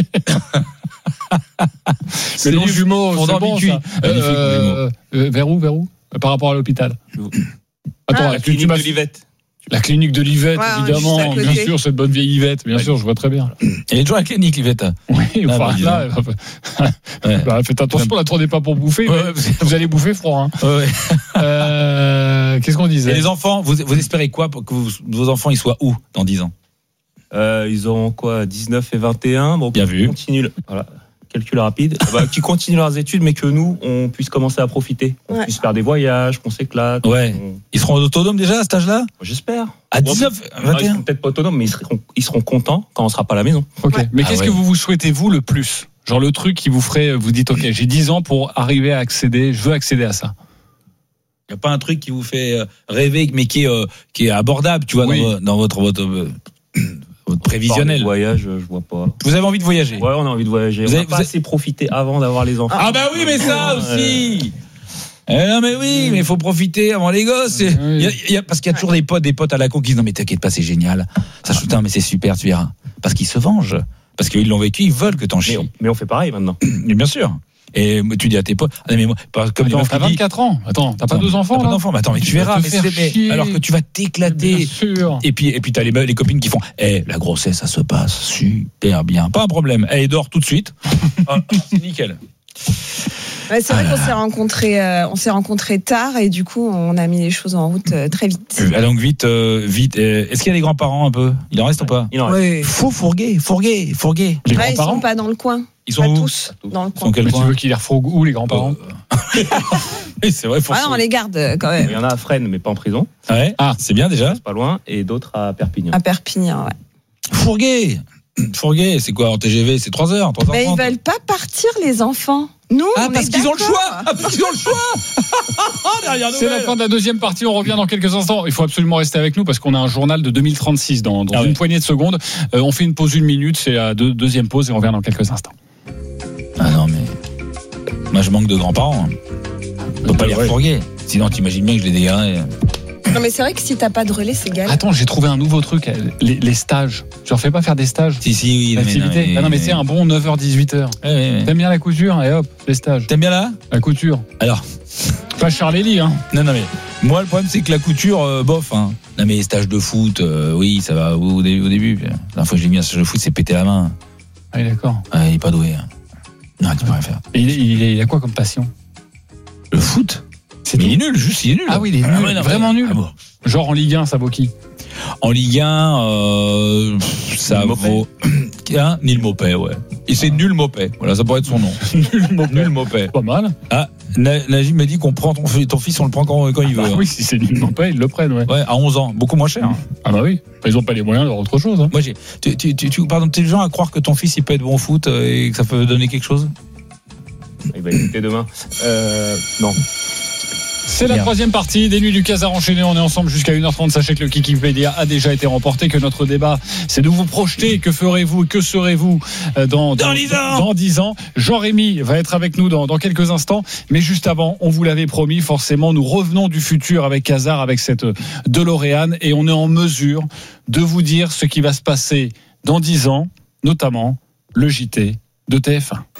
C'est long jumeau, fondant c'est bon, bicuit. ça. Magnifique, Euh, euh, vers où, vers où? Par rapport à l'hôpital. Attends, La tu- tu clinique m'as- de Livette. La clinique de Livette, Ouais, évidemment, juste à côté. bien sûr, cette bonne vieille Livette, bien sûr, je vois très bien. Elle est toujours à la clinique, Livette. Oui, Ah, enfin, bah, dis là, Ouais. bah, faites attention, la tournez pas pour bouffer, Ouais, mais parce vous allez bouffer froid. Hein. Ouais. Euh, Qu'est-ce qu'on Et disait? les enfants, vous, vous espérez quoi pour que vous- vos enfants ils soient où dans dix ans? Euh, ils auront quoi, dix-neuf et vingt et un. Bon, Bien vu. Continue. le- Voilà. Calcul rapide. Bah, qui continuent leurs études, mais que nous, on puisse commencer à profiter. On Ouais. puisse faire des voyages, qu'on s'éclate. Ouais. on- Ils seront autonomes déjà à cet âge-là? J'espère. À Bon, dix-neuf, ah, ils vingt et un? seront peut-être pas autonomes, mais ils seront, ils seront contents quand on sera pas à la maison. Ok. Ouais. Mais Ah qu'est-ce ouais. que vous vous souhaitez, vous, le plus? Genre le truc qui vous ferait, vous dites, ok, j'ai dix ans pour arriver à accéder, je veux accéder à ça. Il n'y a pas un truc qui vous fait euh, rêver, mais qui est, euh, qui est abordable, tu vois, Oui. dans, vo- dans votre, votre, euh, votre Par prévisionnel. des voyages, je vois pas. Vous avez envie de voyager? Ouais, on a envie de voyager. Vous on avez- n'a pas vous assez profité avant d'avoir les enfants. Ah bah oui, mais ça Ouais. aussi. Eh non mais oui, mais il faut profiter avant les gosses. Oui. Il y a- il y a- parce qu'il y a toujours des potes, des potes à la con qui disent non mais t'inquiète pas, c'est génial. Ça, putain, mais c'est super, tu verras. Parce qu'ils se vengent. Parce qu'ils l'ont vécu, ils veulent que t'en Mais chies. on, mais on fait pareil maintenant. Mais bien sûr. Et tu dis à tes potes, ah, mais moi, comme Attends, les meufs t'as qui disent, vingt-quatre ans. Attends, t'as pas Attends, deux enfants, t'as pas là? d'enfants, mais attends, mais tu Tu vas verras, te mais faire c'est- mais- chier. alors que tu vas t'éclater. Bien sûr. Et puis, et puis t'as les, meufs, les copines qui font, eh, la grossesse, ça se passe super bien. Pas un problème. Eh, dors tout de suite. Ah, c'est nickel. Ouais, c'est vrai qu'on s'est rencontrés, euh, on s'est rencontrés tard et du coup, on a mis les choses en route euh, très vite. Ah, donc vite, euh, vite. euh, Est-ce qu'il y a des grands-parents un peu? Il en reste ou pas? Il en reste. Oui. Faut fourguer, fourguer, fourguer. Les Ouais, ils grands-parents? sont pas dans le coin. Ils sont Pas où? tous dans le Ils sont coin. quel Mais tu coin? veux qu'il les refourgue où, les grands-parents? Oui, c'est vrai, faut Ah non, on les garde euh, quand Il même. y en a à Fresnes, mais pas en prison. Ouais. Ah, c'est bien déjà. C'est pas loin. Et d'autres à Perpignan. À Perpignan, ouais. Fourguer. Fourguer, c'est quoi en T G V? C'est trois heures, trois heures Mais ils trente. veulent pas partir, les enfants. Nous, Ah, on parce est qu'ils ont le d'accord. choix. Ah, parce qu'ils ont le choix. Derrière C'est la fin de la deuxième partie, on revient dans quelques instants. Il faut absolument rester avec nous parce qu'on a un journal de deux mille trente-six dans, dans Ah une ouais. poignée de secondes. Euh, on fait une pause une minute, c'est la deux- deuxième pause et on revient dans quelques instants. Ah non, mais. Moi, je manque de grands-parents. On peut pas les Ouais. refourguer. Sinon, t'imagines bien que je les dégarais. Non, mais c'est vrai que si t'as pas de relais, c'est galère. Attends, j'ai trouvé un nouveau truc, les, les stages. Tu leur fais pas faire des stages? Si, si, oui. mais L'activité. non, mais- Ah non, mais c'est un bon neuf heures dix-huit heures. Ouais, ouais, ouais. T'aimes bien la couture? Et hop, les stages. T'aimes bien là? La couture. Alors. Pas Charlélie, hein. Non, non, mais. Moi, le problème, c'est que la couture, euh, bof. Hein. Non, mais les stages de foot, euh, oui, ça va au, au début. Au début. La dernière fois que j'ai mis un stage de foot, c'est péter la main. Ah oui, d'accord. Ouais, il est pas doué. Hein. Non, tu peux rien faire. Et il, il, il a quoi comme passion? Le foot? C'est Mais tout. il est nul, juste, il est nul. Ah oui, il est Ah nul, ouais, non, vraiment mais- nul. Ah bon. Genre en Ligue un, ça vaut qui? En Ligue un, euh, ça Nil Mopet. vaut. Hein, Nil Mopet, ouais. Et c'est Nul Mopet. Voilà, ça pourrait être son nom. Nul Mopet. Nul Mopet. Pas mal. Ah, Na- Najib m'a dit qu'on prend ton, ton fils, on le prend quand, quand il veut. Ah bah oui, si c'est nullement pas, ils le prennent, ouais. Ouais, à onze ans, beaucoup moins cher. Ah bah oui, ils ont pas les moyens d'avoir autre chose. Hein. Moi, j'ai, tu, tu, tu, tu, pardon, t'es le genre à croire que ton fils il peut être bon au foot et que ça peut donner quelque chose? Il va écouter demain. Euh, non. C'est la troisième partie des Nuits du Casar enchaînées. On est ensemble jusqu'à une heure trente. Sachez que le Kikipédia a déjà été remporté, que notre débat, c'est de vous projeter. Que ferez-vous, que serez-vous dans, dans, dans dix ans? Jean-Rémy va être avec nous dans, dans quelques instants. Mais juste avant, on vous l'avait promis, forcément, nous revenons du futur avec Casar, avec cette DeLorean. Et on est en mesure de vous dire ce qui va se passer dans dix ans, notamment le J T de T F un.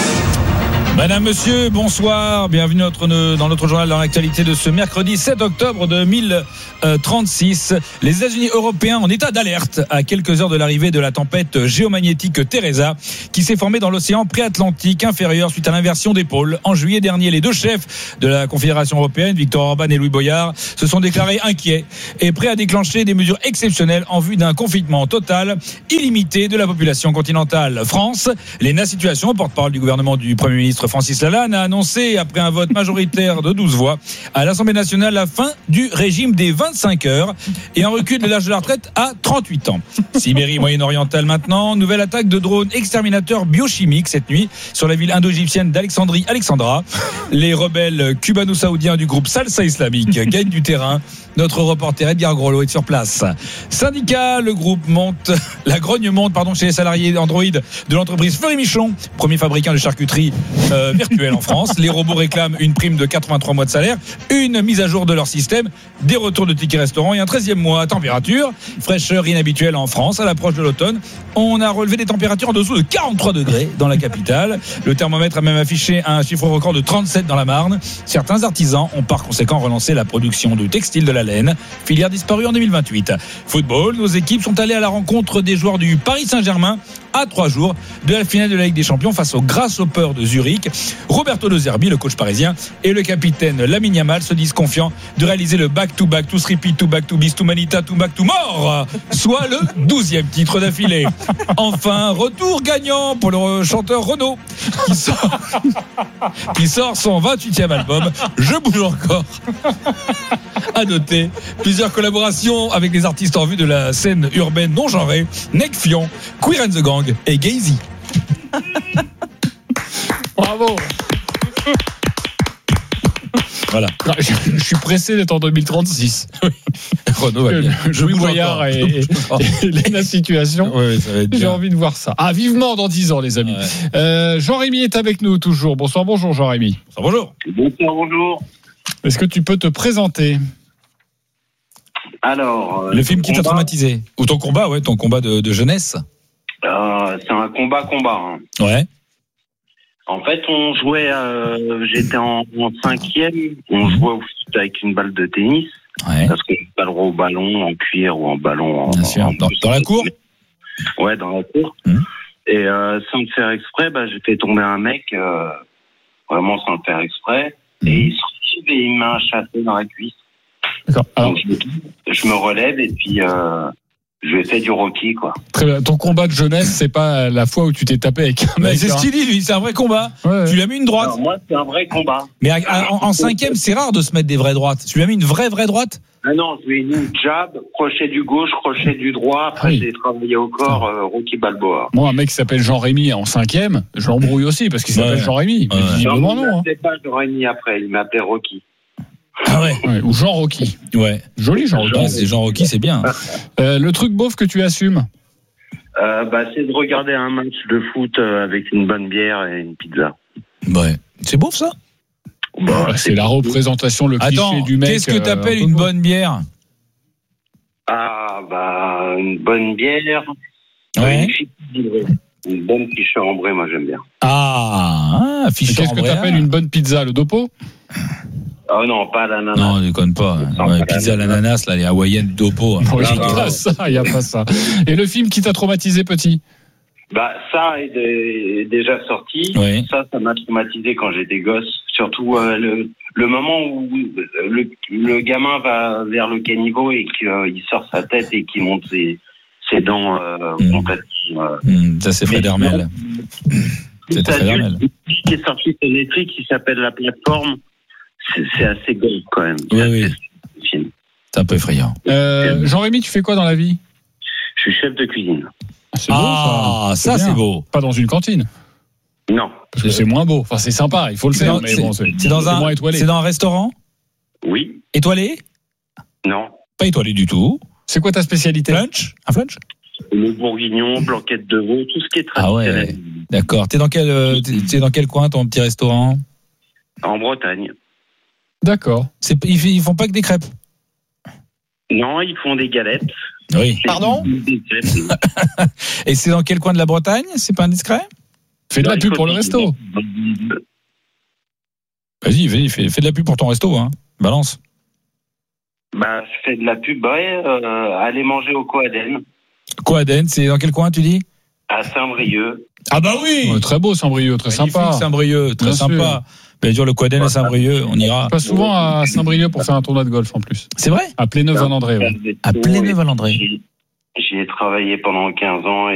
Madame, monsieur, bonsoir. Bienvenue notre, dans notre journal dans l'actualité de ce mercredi sept octobre deux mille trente-six. Les États-Unis européens en état d'alerte à quelques heures de l'arrivée de la tempête géomagnétique Teresa qui s'est formée dans l'océan préatlantique inférieur suite à l'inversion des pôles. En juillet dernier, les deux chefs de la Confédération européenne, Viktor Orban et Louis Boyard, se sont déclarés inquiets et prêts à déclencher des mesures exceptionnelles en vue d'un confinement total illimité de la population continentale. France, l'E N A Situation, porte-parole du gouvernement du Premier ministre Francis Lalanne, a annoncé après un vote majoritaire de douze voix à l'Assemblée nationale la fin du régime des vingt-cinq heures et un recul de l'âge de la retraite à trente-huit ans. Sibérie moyen-orientale maintenant, nouvelle attaque de drones exterminateurs biochimiques cette nuit sur la ville indo-égyptienne d'Alexandrie, Alexandra. Les rebelles cubano-saoudiens du groupe Salsa Islamique gagnent du terrain. Notre reporter Edgar Grollo est sur place. Syndicat, le groupe monte, la grogne monte, pardon, chez les salariés Android de l'entreprise Fleury Michon, premier fabricant de charcuterie euh, virtuelle en France. Les robots réclament une prime de quatre-vingt-trois mois de salaire, une mise à jour de leur système, des retours de tickets restaurants et un treizième mois. Température, fraîcheur inhabituelle en France à l'approche de l'automne. On a relevé des températures en dessous de quarante-trois degrés dans la capitale. Le thermomètre a même affiché un chiffre record de trente-sept dans la Marne. Certains artisans ont par conséquent relancé la production de textiles de la laine, filière disparue en deux mille vingt-huit. Football, nos équipes sont allées à la rencontre des joueurs du Paris Saint-Germain à trois jours de la finale de la Ligue des Champions face aux Grasshoppers de Zurich. Roberto De Zerbi, le coach parisien, et le capitaine Lamine Yamal se disent confiants de réaliser le back-to-back, to repeat, to back to bis, to manita, to back to more, soit le douzième titre d'affilée. Enfin, retour gagnant pour le chanteur Renaud qui sort, qui sort son vingt-huitième album, Je bouge encore. À noter plusieurs collaborations avec des artistes en vue de la scène urbaine non genrée, Nekfion, Queer and the Gang et Gazy. Bravo. Voilà. Je, je suis pressé d'être en deux mille trente-six. Renaud va bien. Je Louis Boyard et, et, et la situation. Ouais, ça va être J'ai bien. envie de voir ça. Ah, vivement dans dix ans, les amis. Ouais. Euh, Jean-Rémy est avec nous toujours. Bonsoir, bonjour Jean-Rémy. Bonsoir, bonjour. Bonsoir, bonjour. Est-ce que tu peux te présenter? Alors, euh, le film qui t'a combat, traumatisé. Ou ton combat, ouais, ton combat de, de jeunesse. euh, c'est un combat-combat. Hein. Ouais. En fait, on jouait, euh, j'étais en, en cinquième, on jouait au foot avec une balle de tennis. Ouais. Parce qu'on n'a pas le droit au ballon en cuir ou en ballon en. Bien sûr. en- Dans, dans la cour. Ouais, dans la cour. Mmh. Et euh, sans le faire exprès, bah, j'ai fait tomber un mec, euh, vraiment sans le faire exprès. Mmh. Et il se relève et il m'a chassé dans la cuisse. D'accord. Alors, Donc, je, je me relève et puis euh, je lui ai fait du Rocky, quoi. très bien. Ton combat de jeunesse, c'est pas la fois où tu t'es tapé avec un Mais mec. c'est hein. ce qu'il dit, lui, c'est un vrai combat. Ouais. Tu lui as mis une droite. Alors, moi, c'est un vrai combat. Mais à- à- en, en cinquième, c'est rare de se mettre des vraies droites. Tu lui as mis une vraie, vraie droite. Ah non, je lui ai mis une jab, crochet du gauche, crochet du droit. Après, Oui. j'ai travaillé au corps euh, Rocky Balboa. Moi, un mec qui s'appelle Jean-Rémy en cinquième, je l'embrouille aussi parce qu'il s'appelle Ouais. Jean-Rémy. Mais Ouais. visiblement il non. Hein. m'appelait pas j'aurais mis après, il m'appelait Rocky. Ah ouais. Ouais, ou Jean Rocky. Ouais. Joli Jean Rocky. Ouais, c'est Jean Rocky, c'est bien. Euh, le truc beauf que tu assumes. Euh, bah, c'est de regarder un match de foot euh, avec une bonne bière et une pizza. Ouais. C'est beau ça. Bah, Ouais, c'est la représentation, le cliché Attends, du mec. qu'est-ce que euh, t'appelles un peu une beau. bonne bière? Ah, bah, une bonne bière. Ouais. Une, fiche livrée. Une bonne fiche en ambrée, moi j'aime bien. Ah, Et fiche Qu'est-ce que t'appelles une bonne pizza, le dopo? Oh non, pas l'ananas. Non, déconne pas. Ouais, pizza à l'ananas, là, les hawaïennes dopo. Il n'y a non, pas non. ça, il n'y a pas ça. Et le film qui t'a traumatisé petit? Bah, ça est, de- est déjà sorti. Oui. Ça, ça m'a traumatisé quand j'étais gosse. Surtout euh, le, le moment où le, le gamin va vers le caniveau et qu'il sort sa tête et qu'il monte ses, ses dents euh, Mm. complètement. Euh. Mmh, ça, c'est Fred Mais Hermel. C'était très normal. Qui est sorti sur Netflix, qui s'appelle La Plateforme. C'est, c'est assez gold quand même. Oui, oui. C'est un peu effrayant. Euh, Jean-Rémy, tu fais quoi dans la vie? Je suis chef de cuisine. C'est beau, ah, ça, c'est, c'est beau. Pas dans une cantine. Non. Parce que c'est moins beau. Enfin, c'est sympa, il faut le C'est faire. dans, Mais c'est, bon, c'est, c'est dans un, moins étoilé. c'est dans un restaurant? Oui. Étoilé? Non. Pas étoilé du tout. C'est quoi ta spécialité? Lunch? Un flunch? Le bourguignon, blanquette de veau, tout ce qui est Ah traditionnel. ouais. D'accord. T'es dans quel, euh, t'es, t'es dans quel coin ton petit restaurant? En Bretagne. D'accord. C'est, ils, ils font pas que des crêpes? Non, ils font des galettes. Oui. Pardon? Des crêpes. Et c'est dans quel coin de la Bretagne? C'est pas indiscret? Fais de la pub pour le resto. Vas-y, vas-y, fais, fais de la pub pour ton resto, hein. Balance. Bah, je fais de la pub, ouais, euh, aller manger au Coaden, Coaden, c'est dans quel coin tu dis? à Saint-Brieuc. Ah bah oui. Ouais, très beau Saint-Brieuc, très Magnifique, sympa. Saint-Brieuc, très Bien sympa. sûr. Bien sûr, le Coaden à Saint-Brieuc, on ira. Je passe souvent à Saint-Brieuc pour faire un tournoi de golf en plus. C'est vrai? À Pléneuve-Valandré. Ouais. À Pléneuve-Valandré. J'y ai travaillé pendant quinze ans